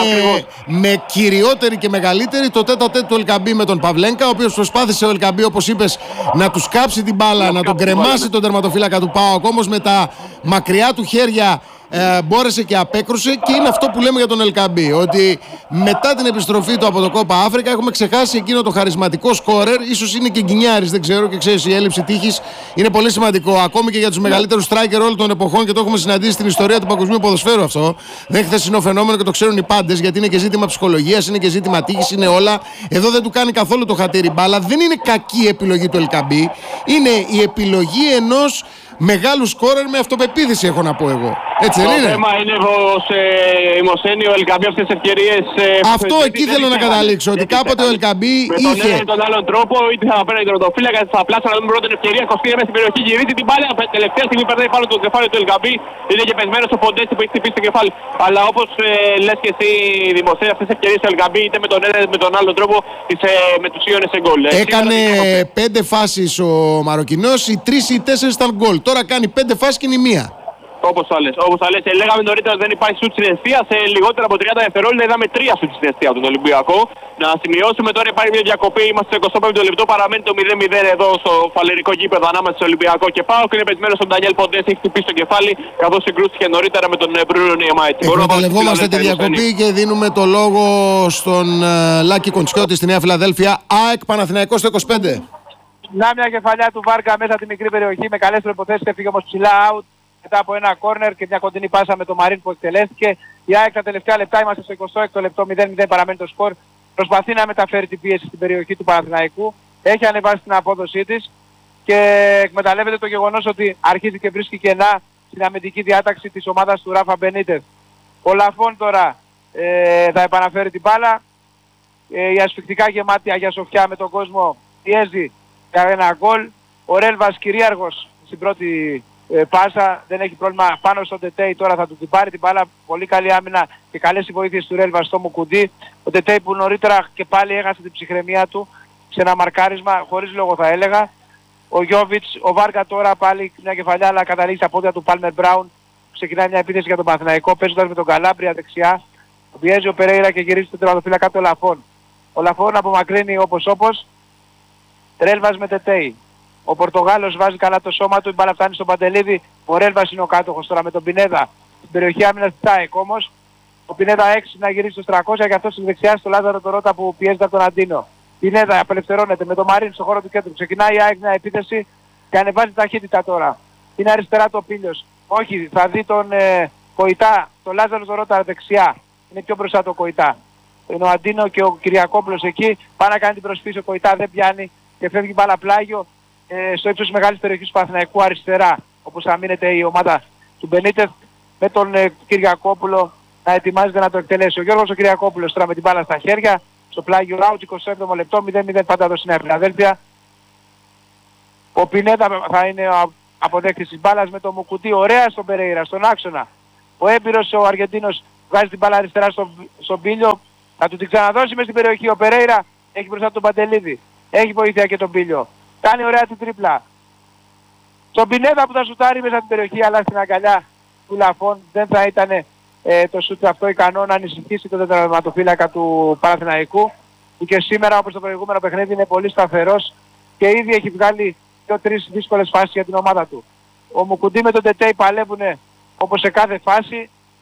με κυριότερη και μεγαλύτερη το τέτα τέτ του Ελκαμπή με τον Παυλέγκα, ο οποίος προσπάθησε ο Ελκαμπή, όπως είπες, να του κάψει την μπάλα, να, να τον κρεμάσει τον τερματοφύλακα του ΠΑΟΚ, όμως με τα μακριά του χέρια Ε, μπόρεσε και απέκρουσε, και είναι αυτό που λέμε για τον Ελκαμπή, ότι μετά την επιστροφή του από το Κόπα Αφρικα έχουμε ξεχάσει εκείνο το χαρισματικό σκόρερ. Ίσως είναι και γκινιάρης, δεν ξέρω, και ξέρεις, η έλλειψη τύχης είναι πολύ σημαντικό ακόμη και για τους μεγαλύτερους striker όλων των εποχών, και το έχουμε συναντήσει στην ιστορία του παγκοσμίου ποδοσφαίρου αυτό. Δεν είναι χθεσινό φαινόμενο και το ξέρουν οι πάντες, γιατί είναι και ζήτημα ψυχολογίας, είναι και ζήτημα τύχης, είναι όλα. Εδώ δεν του κάνει καθόλου το χατήρι μπάλα. Δεν είναι κακή επιλογή του Ελκαμπή, είναι η επιλογή ενός μεγάλου σκόρερ με αυτοπεποίθηση, έχω να πω εγώ. Έτσι δεν είναι? Το θέμα είναι πως η Μοσένη, ο Ελκαμπή αυτές τις ευκαιρίες... Αυτό εκεί θέλω να καταλήξω, ότι κάποτε ο Ελκαμπή είχε... Με τον ένα ή τον άλλον τρόπο, είτε θα παίρνει τον τερματοφύλακα, είτε θα πλάσει να δούμε πρώτη ευκαιρία, κοστίζει μέσα στην περιοχή, γυρίζει την μπάλα, τελευταία στιγμή περνάει πάνω το κεφάλι του Ελκαμπή, είναι και πεσμένος στο Ποντένσε που έχει χτυπήσει το κεφάλι. Αλλά όπως ε, λες και εσύ, Δημοσένη, αυτές τις ευκαιρίες του Ελκαμπή, είτε με τον ένα είτε με τον άλλο τρόπο, τις ε, μετουσίωνε σε γκολ. Έκανε πέντε φάσεις ο Μαροκινός, οι τρεις ή οι τέσσερις ήταν γκολ. Τώρα κάνει πέντε φάσεις και είναι η μία. Όπως θα λες, όπως θα λες, ε, λέγαμε νωρίτερα ότι δεν υπάρχει σουτ στην αιστεία. Σε λιγότερα από τριάντα δευτερόλεπτα είδαμε τρία σουτ στην αιστεία από τον Ολυμπιακό. Να σημειώσουμε τώρα υπάρχει μια διακοπή, είμαστε στο εικοστό πέμπτο λεπτό, παραμένει το μηδέν μηδέν εδώ στο φαλερικό γήπεδο ανάμεσα στο Ολυμπιακό και ΠΑΟΚ. Είναι πεσμένος στον Ντανιέλ Ποντές, έχει χτυπήσει το κεφάλι, καθώς συγκρούστηκε νωρίτερα με τον Μπρούνο Νιεμάιτσι. Εκμεταλλευόμαστε τη διακοπή και δίνουμε το λόγο στον uh, Λάκη Κοντσιώτη στη Νέα Φιλαδέλφια. ΑΕΚ Παναθηναϊκός στο είκοσι πέντε. Να μια κεφαλιά του Βάρκα μέσα τη μικρή περιοχή με καλές προϋποθέσεις, έφυγε όμως ψηλά out μετά από ένα κόρνερ και μια κοντινή πάσα με τον Μαρίν που εκτελέστηκε. Η ΑΕΚ τα τελευταία λεπτά, είμαστε στο εικοστό έκτο λεπτό, μηδέν μηδέν παραμένει το σκορ. Προσπαθεί να μεταφέρει την πίεση στην περιοχή του Παναθηναϊκού. Έχει ανεβάσει την απόδοσή της και εκμεταλλεύεται το γεγονός ότι αρχίζει και βρίσκει κενά στην αμυντική διάταξη της ομάδας του Ράφα Μπενίτεθ. Ο Λαφών τώρα ε, θα επαναφέρει την μπάλα. Ε, η ασφυκτικά γεμάτη Αγία Σοφιά με τον κόσμο πιέζει για ένα γκολ. Ο Ρέλβας κυρίαρχος στην πρώτη ε, πάσα, δεν έχει πρόβλημα πάνω στον Τετέι, τώρα θα του την πάρει την μπάλα. Πολύ καλή άμυνα και καλές οι βοήθειες του Ρέλβα στο Μουκουντή. Ο Τετέι που νωρίτερα και πάλι έχασε την ψυχραιμία του σε ένα μαρκάρισμα, χωρίς λόγο θα έλεγα. Ο Γιώβιτς, ο Βάρκα τώρα πάλι μια κεφαλιά, αλλά καταλήγει στα πόδια του Πάλμερ Μπράουν. Ξεκινάει μια επίθεση για τον Παναθηναϊκό, παίζοντας με τον Καλάμπρια δεξιά. Πιέζει ο Περέιρα και γυρίζει τον τερματοφύλακα του Λαφών. Ο Λαφών απομακρύνει όπως όπως. Ρέλβας με Τετέι. Ο Πορτογάλος βάζει καλά το σώμα του, η μπάλα φτάνει στον Παντελίδη. Ο Ρέλβας είναι ο κάτοχος τώρα με τον Πινέδα. Στην περιοχή άμυνας της ΑΕΚ όμως. Ο Πινέδα έξι να γυρίσει στο τριακόσια και αυτός στη δεξιά στο Λάζαρο το Ρώτα που πιέζεται από τον Αντίνο. Πινέδα απελευθερώνεται με τον Μαρίν στο χώρο του κέντρου. Ξεκινάει η ΑΕΚ μια επίθεση και ανεβάζει ταχύτητα τώρα. Είναι αριστερά το Πίλιος. Όχι, θα δει τον ε, Κοϊτά, τον Λάζαρο το Ρώτα δεξιά. Είναι πιο μπροστά το Κοϊτά. Είναι ο Αντίνο και ο Κυριακόπουλος εκεί. Πάει να κάνει την προσφύση, ο Κοϊτά δεν πιάνει και φεύγει μπάλα πλάγιο. ε, στο ύψος της μεγάλης περιοχής του Παναθηναϊκού αριστερά, όπως θα μείνεται η ομάδα του Μπενίτεθ, με τον ε, Κυριακόπουλο να ετοιμάζεται να το εκτελέσει. Ο Γιώργος ο Κυριακόπουλος τώρα με την μπάλα στα χέρια, στο πλάγιο Ράουτ, εικοστό έβδομο λεπτό, μηδέν μηδέν πάντα εδώ στη Νέα Φιλαδέλφια. Ο Πινέδα θα είναι ο αποδέκτης της μπάλας με τον Μουκουτί, ωραία στον Περέιρα, στον άξονα. Ο έμπειρος ο Αργεντίνος βγάζει την μπάλα αριστερά στον στο Μπίλιο, θα του την ξαναδώσει μες στην περιοχή. Ο Περέιρα έχει μπροστά τον Παντελίδη, έχει βοήθεια και τον Μπίλιο. Κάνει ωραία την τρίπλα. Στον Πινέδα που θα σουτάρει μέσα στην περιοχή, αλλά στην αγκαλιά του Λαφών δεν θα ήταν ε, το σουτ αυτό ικανό να ανησυχήσει τον τερματοφύλακα του Παναθηναϊκού, που και σήμερα όπως το προηγούμενο παιχνίδι είναι πολύ σταθερός και ήδη έχει βγάλει δύο-τρεις δύσκολες φάσεις για την ομάδα του. Ο Μουκουντή με τον Τετέι παλεύουν όπως σε κάθε φάση.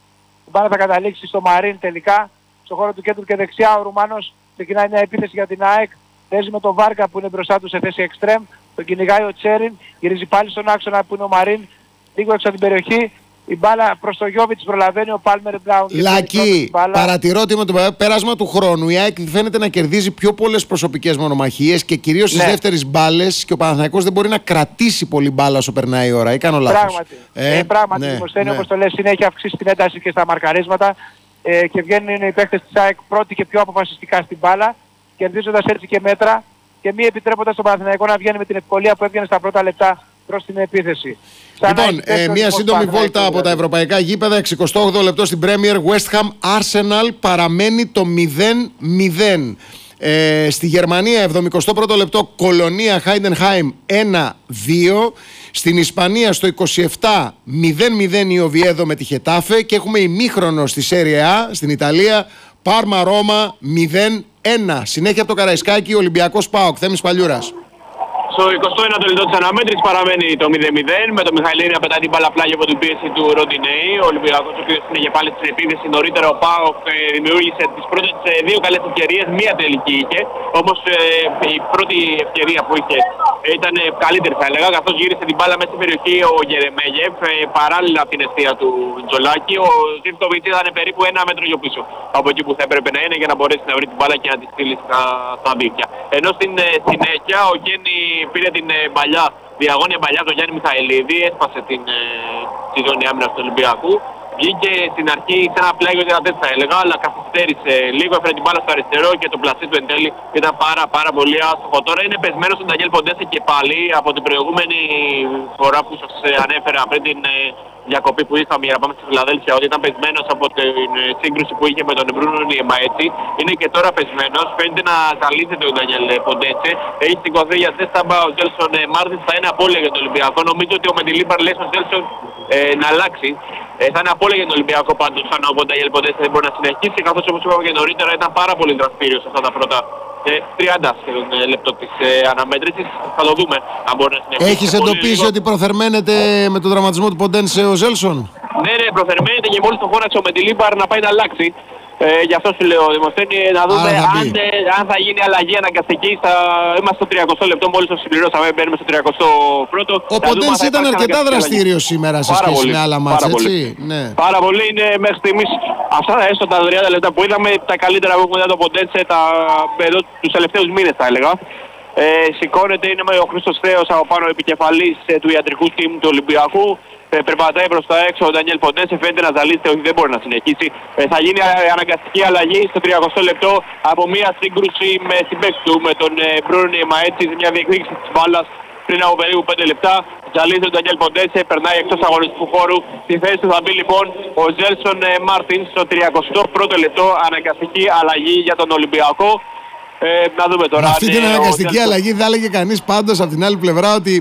Η μπάλα θα καταλήξει στο Μαρίν τελικά, στο χώρο του κέντρου και δεξιά. Ο Ρουμάνος ξεκινάει μια επίθεση για την ΑΕΚ. Παίζει με τον Βάρκα που είναι μπροστά του σε θέση εξτρέμ. Τον κυνηγάει ο Τσέριν. Γυρίζει πάλι στον άξονα που είναι ο Μαρίν. Λίγο έξω από την περιοχή. Η μπάλα προς το Γιώβιτς προλαβαίνει ο Πάλμερ Μπράουν. Λακί, παρατηρώ ότι με το πέρασμα του χρόνου η ΑΕΚ φαίνεται να κερδίζει πιο πολλές προσωπικές μονομαχίες και κυρίως στις ναι. δεύτερες μπάλες, και ο Παναθηναϊκός δεν μπορεί να κρατήσει πολύ μπάλα όσο περνάει η ώρα. Ή κάνω λάθος? Πράγματι, ε, ε, πράγματι ναι, Δημοσθένη, ναι. όπως το λες, συνέχεια αυξήσει την ένταση και στα μαρκαρίσματα ε, και βγαίνουν οι παίκτες της ΑΕΚ πρώτοι και πιο αποφασιστικά στην μπάλα, κερδίζοντας έτσι και μέτρα και μη επιτρέποντας τον Παναθηναϊκό να βγαίνει με την ευκολία που έβγαινε στα πρώτα λεπτά προς την επίθεση. Λοιπόν, ε, μια σύντομη βόλτα από τα ευρωπαϊκά γήπεδα. εξηκοστό όγδοο λεπτό στην Premier. West Ham Arsenal παραμένει το μηδέν μηδέν. Ε, στη Γερμανία εβδομηκοστό πρώτο λεπτό Κολονία Heidenheim ένα δύο. Στην Ισπανία στο είκοσι επτά μηδέν μηδέν η Οβιέδο με τη Χετάφε. Και έχουμε ημίχρονο στη Serie A στην Ιταλία, Πάρμα Ρώμα μηδέν ένα. Συνέχεια από το Καραϊσκάκι, Ολυμπιακός ΠΑΟΚ. Θέμης Παλιούρας. Στο εικοστό ένατο λεπτό της αναμέτρησης παραμένει το μηδέν μηδέν με τον Μιχαηλίδη να πετάει την μπάλα πλάγια από την πίεση του Ροντινέη. Ο Ολυμπιακός ο οποίος είναι και πάλι στην επίθεση. Νωρίτερα ο ΠΑΟΚ ε, δημιούργησε τις πρώτες ε, δύο καλές ευκαιρίες, μία τελική είχε. Όμως ε, η πρώτη ευκαιρία που είχε ε, ήταν ε, καλύτερη θα έλεγα, καθώς γύρισε την μπάλα μέσα στην περιοχή ο Γερεμέγεφ ε, παράλληλα από την αιστεία του Τζολάκη. Ο Ζίβκοβιτς ήταν περίπου ένα μέτρο πιο πίσω από εκεί που θα έπρεπε να είναι για να μπορέσει να βρει την μπάλα και να τη στείλει στα, στα δίκτυα. Ενώ στην ε, συνέχεια ο Γέννη πήρε την ε, παλιά, διαγώνια παλιά του Γιάννη Μιχαηλίδη, έσπασε την, ε, τη ζώνη άμυνας του Ολυμπιακού. Βγήκε στην αρχή σε ένα πλάγιο για τέτοια θα έλεγα, αλλά καθυστέρησε λίγο, έφερε την μπάλα στο αριστερό και το πλασί του εν τέλει ήταν πάρα πάρα πολύ άστοχο. Τώρα είναι πεσμένος ο Ντανιέλ Ποντένσε και πάλι από την προηγούμενη φορά που σας ανέφερα πριν την ε, διακοπή που είχαμε για να πάμε στη Φιλαδέλφια, ότι ήταν πεσμένος από την ε, σύγκρουση που είχε με τον Μπρούνο Νιεμαέτσι. Είναι και τώρα πεσμένος, φαίνεται να ζαλίζεται ο Ντανιέλ Ποντένσε. Έχει σηκωθεί για τέσταμπα ο Τζέλσον ε, Μάρτιν, θα είναι απώλεια για τον Ολυμπιακό. Νομίζω ότι ο Μεντιλίμπαρ λέει στον Τζέλσον ε, να αλλάξει. Ε, θα είναι απώλεια για τον Ολυμπιακό πάντως, αν ο Ντανιέλ Ποντένσε δεν μπορεί να συνεχίσει, καθώς όπως είπαμε και νωρίτερα ήταν πάρα πολύ δραστήριος αυτά τα πρώτα ε, τριάντα σχεδόν ε, λεπτό της ε, αναμέτρησης. Θα το δούμε αν μπορεί να συνεχίσει. Έχεις εντοπίσει ότι προθερμαίνεται με τον τραυματισμό του Ποντένσε ο Ζέλσον? Ναι, ναι, προθερμαίνεται και μόλις το φώναξε ο Μεντιλίμπαρ να πάει να αλλάξει. Ε, γι' αυτό σου λέω, Δημοσθένη, να δούμε αν, ε, αν θα γίνει αλλαγή αναγκαστική. Θα είμαστε στο τριακοστό λεπτό, μόλις το συμπληρώσαμε, μπαίνουμε στο τριακοστό πρώτο. Ο Ποντένσε ήταν αρκετά δραστήριος σήμερα σε σχέση με άλλα μάτσα, έτσι. Ναι. Πάρα πολύ, είναι μέχρι στιγμής αυτά έστω τα τριάντα λεπτά που είδαμε τα καλύτερα που έχουμε δει το Ποντένσε τα, εδώ, τους τελευταίους μήνες θα έλεγα. Ε, σηκώνεται, είναι με ο Χρήστος Θέος από πάνω επικεφαλής ε, του ιατρικού team του Ολυμπιακού. Ε, περπατάει προς τα έξω ο Ντανιέλ Ποντένσε, φαίνεται να ζαλίζεται, όχι δεν μπορεί να συνεχίσει. Ε, θα γίνει αναγκαστική αλλαγή στο τριακοστό λεπτό από μια σύγκρουση με συμπαίκτης του, με τον ε, Μπρούνο Νιεμαέτσι, μια διεκδίκηση της μπάλας πριν από περίπου πέντε λεπτά. Ζαλίζεται ο Ντανιέλ Ποντένσε, περνάει εκτός αγωνιστικού χώρου. Στη θέση του θα μπει λοιπόν ο Τζέλσον ε, Μάρτιν στο τριακοστό πρώτο λεπτό, αναγκαστική αλλαγή για τον Ολυμπιακό. Ε, να δούμε τώρα. Με αυτή την αναγκαστική αλλαγή θα έλεγε κανείς πάντως από την άλλη πλευρά ότι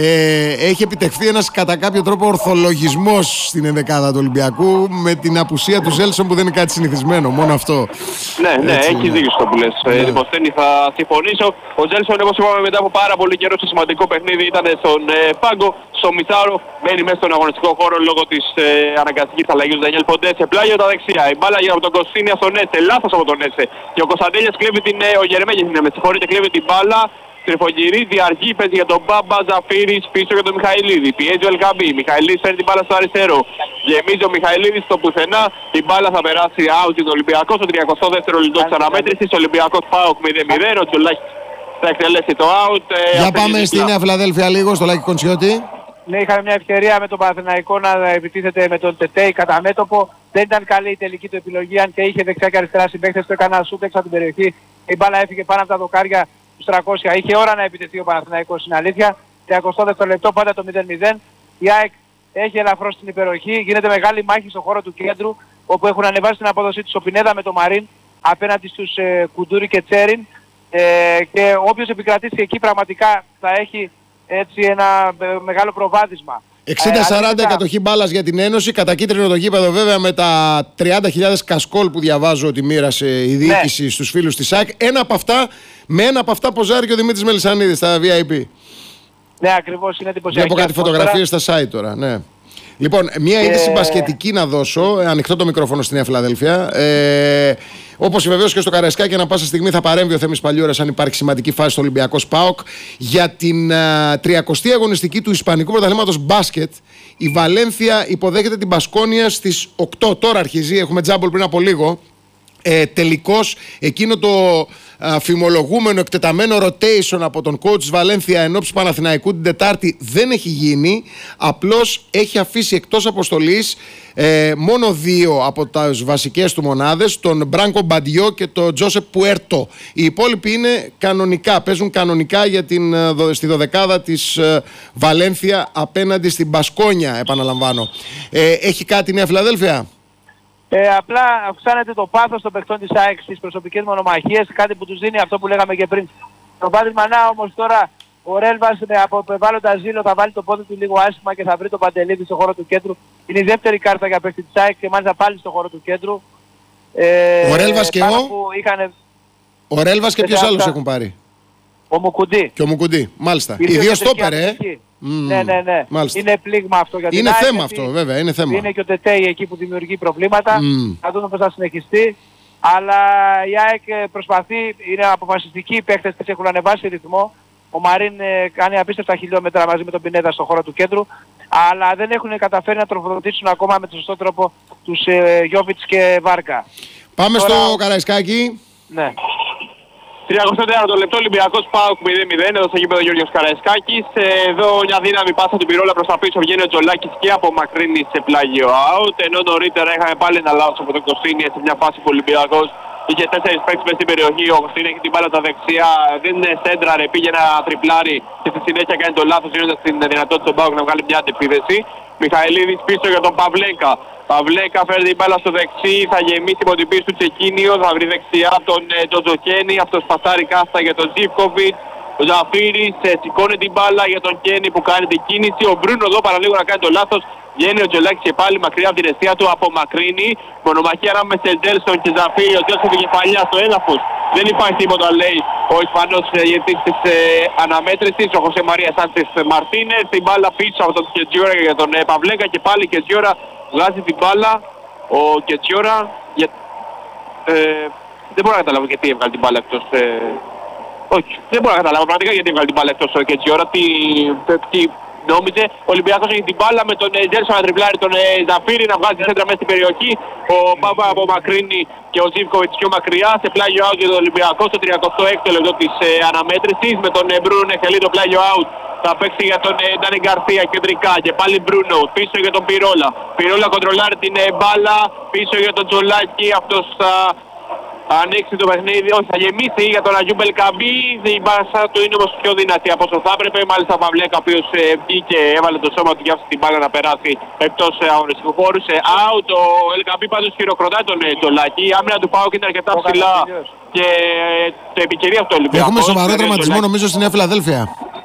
ε, έχει επιτευχθεί ένας κατά κάποιο τρόπο ορθολογισμός στην ενδεκάδα του Ολυμπιακού με την απουσία του Ζέλσον που δεν είναι κάτι συνηθισμένο, μόνο αυτό. Ναι, ναι, έτσι, έχει ναι. δίκιο στο που λες. Ναι. Δημοσθένη, θα συμφωνήσω. Ο Τζέλσον, όπως είπαμε, μετά από πάρα πολύ καιρό στο σημαντικό παιχνίδι ήταν στον ε, πάγκο, στο Μιθάρο. Μπαίνει μέσα στον αγωνιστικό χώρο λόγω της ε, αναγκαστικής αλλαγής του Ντανιέλ Ποντένσε. Πλάγιο τα δεξιά. Η μπάλα για τον Κωνστίνια στον Έσε. Λάθος από τον Έσε. Και ο Κωνσταντέλιας κλέβει την. Ε, ο Γερεμέγεφ είναι με συγχωρείτε, κλέβει την μπάλα. Τρυφογυρίζει, αργεί, παίζει για τον Μπάμπα Ζαφίρης, πίσω για τον Μιχαηλίδη. Πιέζει ο Ελκαμπή. Μιχαηλίδης φέρνει την μπάλα στο αριστερό. Γεμίζει ο Μιχαηλίδης στο πουθενά. Την μπάλα θα περάσει out την Ολυμπιακό στο τριακοστό δεύτερο λεπτό της αναμέτρησης. Ολυμπιακός ΠΑΟΚ μηδέν μηδέν. Ο Τσουλάκης θα εκτελέσει το out. Ε, Για αυτή πάμε η στη δίπλα. Νέα Φιλαδέλφια λίγο, στο Λάκη Κοντσιώτη. Ναι, είχαμε μια ευκαιρία με τον Παναθηναϊκό να επιτίθεται με τον Τετέι κατά μέτωπο. Δεν ήταν καλή η τελική του επιλογή, αν και είχε δεξιά και αριστερά συμπαίκτες, το έκανε ένα σούτ έξω από την περιοχή. Η μπάλα έφυγε πάνω από τα δοκάρια του τριακόσια. Είχε ώρα να επιτεθεί ο Παναθηναϊκός, είναι αλήθεια. τριακοστό δευτερόλεπτο, πάντα το μηδέν μηδέν. Η ΑΕΚ έχει ελαφρώς την υπεροχή. Γίνεται μεγάλη μάχη στον χώρο του κέντρου, όπου έχουν ανεβάσει την απόδοσή του ο Πινέδα με τον Μαρίν απέναντι στους ε, Κουντούρη και Τσέριν. Ε, και όποιος επικρατήσει εκεί πραγματικά θα έχει έτσι ένα ε, μεγάλο προβάδισμα. εξήντα σαράντα κατοχή μπάλας για την Ένωση. Κατακίτρινο το γήπεδο βέβαια με τα τριάντα χιλιάδες κασκόλ που διαβάζω ότι μοίρασε η διοίκηση ναι. στους φίλους της ΑΕΚ. Ένα από αυτά, με ένα από αυτά ποζάρει και ο Δημήτρης Μελισσανίδης στα βι άι πι. Ναι, ακριβώς, είναι εντυπωσιακή. Βλέπω κάτι φωτογραφίες στα site τώρα, ναι. Λοιπόν, μια είδηση μπασκετική να δώσω. Ανοιχτό το μικρόφωνο στη Νέα Φιλαδέλφια. Ε, όπως βεβαίως και στο Καραϊσκάκι, ανά πάσα στιγμή θα παρέμβει ο Θέμης Παλιούρας αν υπάρχει σημαντική φάση στο Ολυμπιακό ΠΑΟΚ. Για την uh, τριακοστή αγωνιστική του Ισπανικού Πρωταθλήματος μπάσκετ, η Βαλένθια υποδέχεται την Μπασκόνια στις οκτώ. Τώρα αρχίζει, έχουμε τζάμπολ πριν από λίγο. Ε, τελικώς εκείνο το α, φημολογούμενο εκτεταμένο rotation από τον coach της Βαλένθια ενόψει Παναθηναϊκού την Τετάρτη δεν έχει γίνει. Απλώς έχει αφήσει εκτός αποστολής ε, μόνο δύο από τις βασικές του μονάδες, τον Μπράνκο Μπαντιό και τον Τζόσεπ Πουέρτο. Οι υπόλοιποι είναι κανονικά, παίζουν κανονικά για την, στη δωδεκάδα της ε, Βαλένθια απέναντι στην Μπασκόνια, επαναλαμβάνω. Ε, έχει κάτι η Νέα Φιλαδέλφια? Ε, απλά αυξάνεται το πάθος των παιχτών της ΑΕΚ στις προσωπικές μονομαχίες, κάτι που τους δίνει αυτό που λέγαμε και πριν. Το Πάτρι Μανά όμως τώρα ο Ρέλβας από ευάλωτα ζήλο θα βάλει το πόδι του λίγο άσχημα και θα βρει τον Παντελίδη στο χώρο του κέντρου. Είναι η δεύτερη κάρτα για παίχτη της ΑΕΚ και μάλιστα πάλι στο χώρο του κέντρου. Ε, ο Ρέλβας και ο... είχαν... Ο Ρέλβας και ποιος άλλος έχουν πάρει? Ο Μουκουντή. Και ο Μουκουντή, μάλιστα. Οι δύο στόπερ, ε. Mm, ναι, ναι, ναι. Μάλιστα. Είναι πλήγμα αυτό για την Είναι ΑΕΚ, θέμα αυτό, βέβαια, είναι θέμα. Είναι και ο Τετέι εκεί που δημιουργεί προβλήματα. Mm. Θα δούμε πώς θα συνεχιστεί. Αλλά η ΑΕΚ προσπαθεί, είναι αποφασιστικοί οι παίκτες της, έχουν ανεβάσει ρυθμό. Ο Μαρίν ε, κάνει απίστευτα χιλιόμετρα μαζί με τον Πινέδα στον χώρο του κέντρου. Αλλά δεν έχουν καταφέρει να τροφοδοτήσουν ακόμα με τον σωστό τρόπο τους ε, Γιόβιτς και Βάρκα. Πάμε Τώρα... στο Καραϊσκάκι. Ναι. τριακοστό τέταρτο λεπτό, Ολυμπιακός ΠΑΟΚ μηδέν μηδέν, εδώ στο γήπεδο Γιώργος Καραϊσκάκης. Εδώ μια δύναμη πάσα του Πυρόλα προς τα πίσω, βγαίνει ο Τζολάκης και απομακρύνει σε πλάγιο out. Ενώ νωρίτερα είχαμε πάλι ένα λάθος από τον Κωστίνη σε μια φάση που ο Ολυμπιακός είχε τέσσερις παίκτες μέσα στην περιοχή. Ο Κωστίνη έχει την μπάλα τα δεξιά, δεν είναι σέντραρε, πήγε ένα τριπλάρι και στη συνέχεια κάνει το λάθος, δίνοντας την δυνατότητα στον ΠΑΟΚ να βγάλει μια αντεπίθεση. Μιχαηλίδης πίσω για τον Παυλέκα. Παυλέκα φέρνει την μπάλα στο δεξί, θα γεμίσει από την πίσω του Τσεκίνιο, θα βρει δεξιά τον ε, Τζοτζοκένι, αυτός πασάρει κάστα για τον Ζίβκοβιτ. Ο Ζαφίρης ε, σηκώνει την μπάλα για τον Κένι που κάνει την κίνηση. Ο Μπρούνο εδώ παραλίγο να κάνει το λάθος. Βγαίνει ο Τζολάκης και πάλι μακριά από την αιστεία του, απομακρύνει. Μονομαχία ανάμεσα σε Ντέλσον και Ζαφίρη, ο Τζόσεφ κεφαλιά στο έδαφος. Δεν υπάρχει τίποτα, λέει ο Ισπανός ηγετής της ε, αναμέτρησης, ο Χωσέ Μαρία Σάντσες Μαρτίνες. Την μπάλα πίσω από τον Κετζιόρα για τον ε, Παυλέκα και πάλι Κετζιόρα βγάζει την μπάλα. Ο Κετζιόρα για... ε, δεν μπορώ να καταλάβω γιατί έβγαλε την μπάλα εκτός. Ε, όχι, δεν μπορώ να καταλάβω πραγματικά γιατί έβγαλε την μπάλα εκτός ο Κετζιόρα. Τι, τι νόμιζε. Ο Ολυμπιακός έχει την μπάλα με τον Τζέλσον να τριπλάρει τον ε, Ζαφίρη να βγάζει σέντρα μέσα στην περιοχή. Ο Μπάμπα απομακρύνει και ο Ζίβκοβιτς πιο μακριά σε πλάγιο out για τον Ολυμπιακό στο τριακοστό έκτο λεπτό της ε, αναμέτρησης. Με τον ε, Μπρούνο Νεχελή το πλάγιο out. Θα παίξει για τον ε, Ντάνι Γκαρσία κεντρικά και πάλι Μπρούνο πίσω για τον Πυρόλα. Πυρόλα κοντρολάρει την ε, μπάλα πίσω για τον Τζολάκη. Αυτός θα ανοίξει το παιχνίδι, όχι θα γεμίσει για τον Αγιού Μπελκαμπή. Η μπάσα του είναι όμως πιο δυνατή από όσο θα έπρεπε. Μάλιστα ο Παυλέκα ο οποίος ε, βγήκε, έβαλε το σώμα του για αυτή την μπάλα να περάσει εκτός ε, αγωνιστικού χώρου. Σε out, ο Ελκαμπή πάντως χειροκροτάει τον ε, Τζολάκη. Η άμυνα του ΠΑΟΚ είναι αρκετά ψηλά και ε, το επικαιρία αυτό ο Ολυμπιακός. Έχουμε σοβαρό τραυματισμό νομίζω στη Νέα Φιλαδέλφια.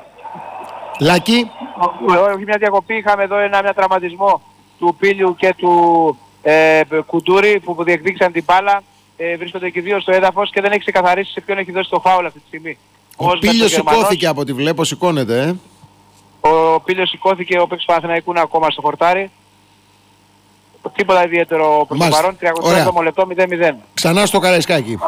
Λάκη. Όχι μια διακοπή, είχαμε εδώ ένα μια τραυματισμό του Πίλιου και του ε, Κουντούρη που διεκδίκησαν την μπάλα. Ε, βρίσκονται και δύο στο έδαφος και δεν έχει ξεκαθαρίσει σε ποιον έχει δώσει το φάουλ αυτή τη στιγμή. Ο Πίλιος σηκώθηκε από ό,τι βλέπω, σηκώνεται. Ε. Ο Πίλιος σηκώθηκε, ο παίκτης Παναθηναϊκού είναι ακόμα στο χορτάρι. Τίποτα ιδιαίτερο προς το παρόν, τριακοστό έβδομο λεπτό μηδέν μηδέν. Ξανά στο Καραϊσκάκι.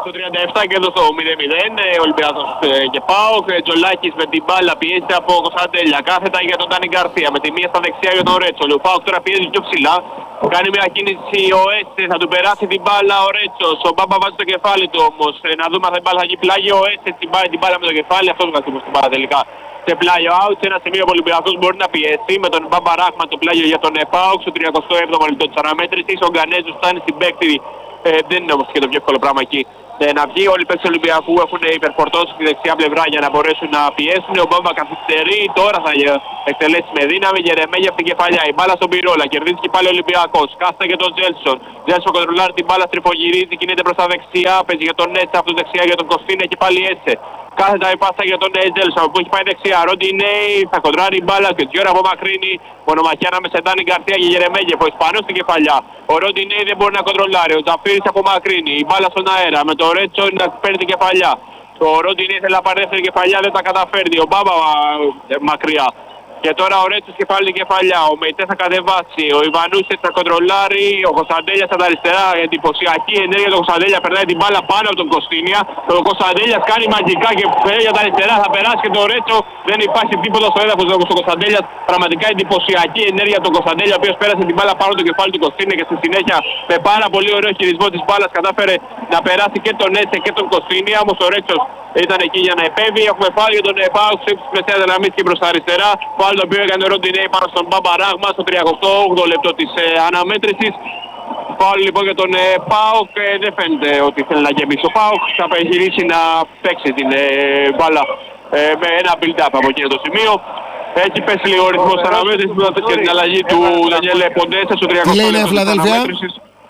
Στο τριάντα επτά και εδώ στο μηδέν μηδέν, Ολυμπιακός και ΠΑΟΚ. Τζολάκης με την μπάλα πιέζει από Κωνσταντέλια. Κάθετα για τον Ντάνι Γκαρσία. Με τη μία στα δεξιά για τον Ρέτσο. Ο ΠΑΟΚ τώρα πιέζει πιο ψηλά. Κάνει μια κίνηση ο Έσε, θα του περάσει την μπάλα ο Ρέτσος. Ο Μπάμπα βάζει το κεφάλι του όμως. Να δούμε αν η μπάλα θα γίνει πλάγιο. Ο Έσε την πάει την μπάλα με το κεφάλι. Αυτός βγάζει την μπάλα τελικά. Σε πλάγιο out, σε ένα σημείο που ο Ολυμπιακός μπορεί να πιέσει με τον Μπάμπα Ράχμα το πλάγιο για τον ΠΑΟΚ στο τριακοστό έβδομο λεπτό της αναμέτρησης. Ο Γκανέζος φτάνει στην παίκτη. Ε, δεν είναι όμως και το πιο εύκολο πράγμα εκεί. Ε, να βγει όλοι οι παίκτες του Ολυμπιακού έχουν υπερφορτώσει στη δεξιά πλευρά για να μπορέσουν να πιέσουν. Ο Μπάμπα καθυστερεί, τώρα θα εκτελέσει με δύναμη. Γερεμέγια από την κεφαλιά. Η μπάλα στον Πυρόλα, κερδίζει και πάλι ο Ολυμπιακός. Κάθεται και τον Τζέλσον. Τζέλσον κοντρολάρει την μπάλα, στριφογυρίζει, κινείται προς τα δεξιά. Παίζει για τον Έτσα, αυτό δεξιά για τον Κωστίνα και πάλι Έτσε. Κάθετα η πάσα για τον Τζέλσον που έχει πάει δεξιά. Ροντινέι θα κοντράρει η μπάλα και Τζιόρα απομακρύνει. Μονομαχιά ανάμεσα Ντάνι Γκαρσία και Γερεμέγεφ. Ο Ισπανός στην κεφαλιά. Ο Ροντινέι δεν μπορεί να κοντρολάρει. Ο Τζαφίρης απομακρύνει. Η μπάλα στον αέρα με το Ρέτσο να παίρνει την κεφαλιά. Ο Ροντινέι θέλει να πάρει δεύτερη κεφαλιά, δεν τα καταφέρνει. Ο Μπάμπα ε, μακριά. Και τώρα ο Ρέτσος και πάλι την κεφαλιά. Ο Μεϊτέ θα κατεβάσει. Ο Ιβανούσης θα κοντρολάρει. Ο Κωνσταντέλιας στα αριστερά. Εντυπωσιακή ενέργεια του Κωνσταντέλια. Περνάει την μπάλα πάνω από τον Κωστίνια. Ο Κωνσταντέλιας κάνει μαγικά και φέρει για τα αριστερά. Θα περάσει και τον Ρέτσο. Δεν υπάρχει τίποτα στο έδαφος του Κωνσταντέλια. Πραγματικά εντυπωσιακή ενέργεια του Κωνσταντέλια. Ο οποίος πέρασε την μπάλα πάνω από το κεφάλι του Κωστίνια και στη συνέχεια με πάρα πολύ ωραίο χειρισμό της μπάλας κατάφερε να περάσει και τον Έτσε και τον Κωστίνια. Όμως ο Ρέτσος ήταν εκεί για να επέμβει. Έχουμε πάλι για τον ΠΑΟΚ σε πλαισιά δυναμής και προς τα αριστερά. Πάλι το οποίο έκανε ο Ροντινέι πάνω στον Μπάμπα Ράγμα στο τριακοστό όγδοο λεπτό της ε, αναμέτρησης. Πάλι λοιπόν για τον ε, ΠΑΟΚ ε, δεν φαίνεται ότι θέλει να γεμίσει ο ΠΑΟΚ. Θα επιχειρήσει να παίξει την ε, μπάλα ε, με ένα build-up από εκείνο το σημείο. Έχει πέσει λίγο ο ρυθμός της αναμέτρησης και την αλλαγή του Δανιέλ Ποντέσα στο τριακοστό λεπτό της αναμέτρησης.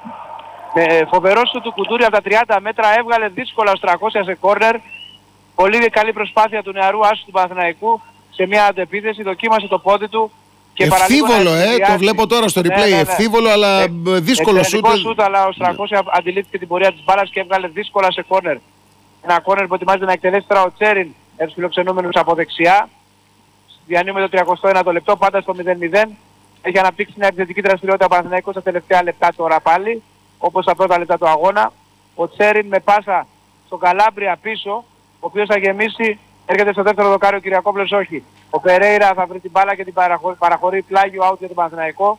Με φοβερό σου του Κουντούρη από τα τριάντα μέτρα έβγαλε δύσκολα ως τριακόσια σε κόρνερ. Πολύ καλή προσπάθεια του νεαρού άσου του Παναθηναϊκού σε μια αντεπίθεση, δοκίμασε το πόδι του και ευθύβολο, ε, το βλέπω τώρα στο replay, ναι, ναι, ναι. Ευθύβολο αλλά ε, δύσκολο σούτ. σούτ, αλλά ο Στρακώσια ναι. αντιλήφθηκε την πορεία της μπάλας και έβγαλε δύσκολα σε κόρνερ. Ένα κόρνερ που ετοιμάζεται να εκτελέσει τώρα ο Τσέριν για τους φιλοξενούμενους από δεξιά. Διανύουμε το τριακοστό ένατο λεπτό, πάντα στο μηδέν μηδέν. Έχει αναπτύξει μια επιθετική δραστηριότητα ο Παναθηναϊκός στα τελευταία λεπτά τώρα πάλι, όπως στα πρώτα λεπτά του αγώνα. Ο Τσέριν με πάσα στο Καλάμπρια πίσω, ο οποίος θα γεμίσει, έρχεται στο δεύτερο δοκάριο, ο Κυριακόπουλος όχι. Ο Περέιρα θα βρει την μπάλα και την παραχωρεί, παραχωρεί πλάγιο out για τον Παναθηναϊκό.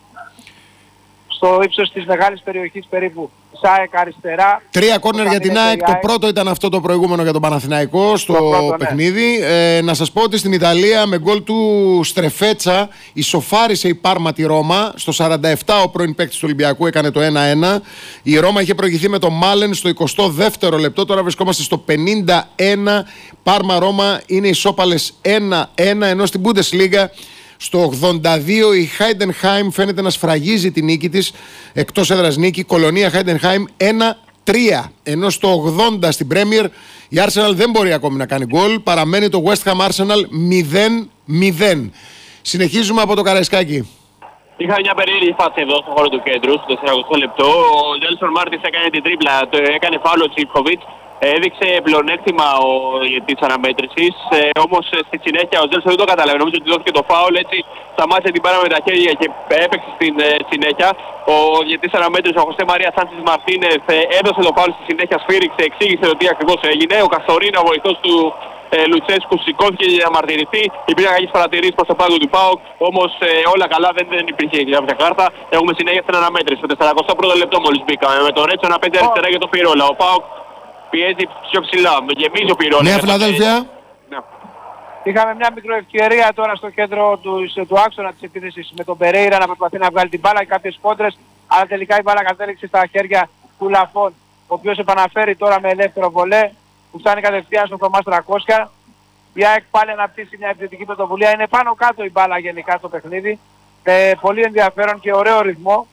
Στο ύψος της μεγάλης περιοχής περίπου, ΣΑΕΚ αριστερά. Τρία κόρνερ για την ΑΕΚ, το πρώτο ήταν αυτό το προηγούμενο για τον Παναθηναϊκό στο πρώτο, παιχνίδι. Ναι. Ε, να σας πω ότι στην Ιταλία με γκολ του Στρεφέτσα ισοφάρισε η Πάρμα τη Ρώμα. Στο σαράντα επτά ο πρώην παίκτης του Ολυμπιακού έκανε το ένα ένα. Η Ρώμα είχε προηγηθεί με το Μάλεν στο εικοστό δεύτερο λεπτό, τώρα βρισκόμαστε στο πενήντα ένα. Πάρμα Ρώμα είναι ισόπαλες ένα ένα, ενώ στην Bundesliga στο ογδόντα δύο η Heidenheim φαίνεται να σφραγίζει τη νίκη της, εκτός έδρας νίκη, Κολονία Heidenheim ένα τρία. Ενώ στο ογδόντα στην Premier η Arsenal δεν μπορεί ακόμη να κάνει γκολ, παραμένει το West Ham Arsenal μηδέν μηδέν. Συνεχίζουμε από το Καραϊσκάκι. Είχα μια περίεργη φάση εδώ στον χώρο του κέντρου, στο τεσσαρακοστό λεπτό. Ο Τζέλσον Μάρτις έκανε την τρίπλα, το έκανε φάουλο ο Τσίφκοβιτς. Έδειξε πλεονέκτημα ο ηγετής της αναμέτρησης, ε, όμως ε, στη συνέχεια ο Τζέλσον δεν το κατάλαβε. Νομίζω ότι δόθηκε το φάουλ, έτσι σταμάτησε την μπάλα με τα χέρια και έπαιξε στην ε, συνέχεια. Ο ηγετής της αναμέτρησης, ο Χωσέ Μαρία Σάντσες Μαρτίνεθ, ε, έδωσε το φάουλ στη συνέχεια, σφύριξε, εξήγησε το τι ακριβώς έγινε. Ο Καστορίνα, ο βοηθός του ε, Λουτσέσκου, σηκώθηκε για να μαρτυρηθεί. Υπήρχαν κάποιες παρατηρήσεις προς το πάγκο του ΠΑΟΚ, όμως ε, όλα καλά, δεν, δεν υπήρχε κάποια κάρτα. Έχουμε συνέχεια στην αναμέτρηση. Στο τεσσαρακοστό πρώτο λεπτό μόλις μπήκαμε με τον Ρέτσο να παίζει αριστερά για τον Πυρόλα. Ο ΠΑΟΚ πιέζει πιο ψηλά, γεμίζει ο Πυρόλας. Νέα Φιλαδέλφια. Ναι. Είχαμε μια μικροευκαιρία τώρα στο κέντρο του, του άξονα της επίθεσης με τον Περέιρα να προσπαθεί να βγάλει την μπάλα και κάποιες κόντρες, αλλά τελικά η μπάλα κατέληξε στα χέρια του Λαφών, ο οποίος επαναφέρει τώρα με ελεύθερο βολέ που φτάνει κατευθείαν στο Θωμάς τριακόσια. Η ΑΕΚ πάλι αναπτύσσει μια επιθετική πρωτοβουλία, είναι πάνω κάτω η μπάλα γενικά στο παιχνίδι, με πολύ ενδιαφέρον και ωραίο ρυθμό.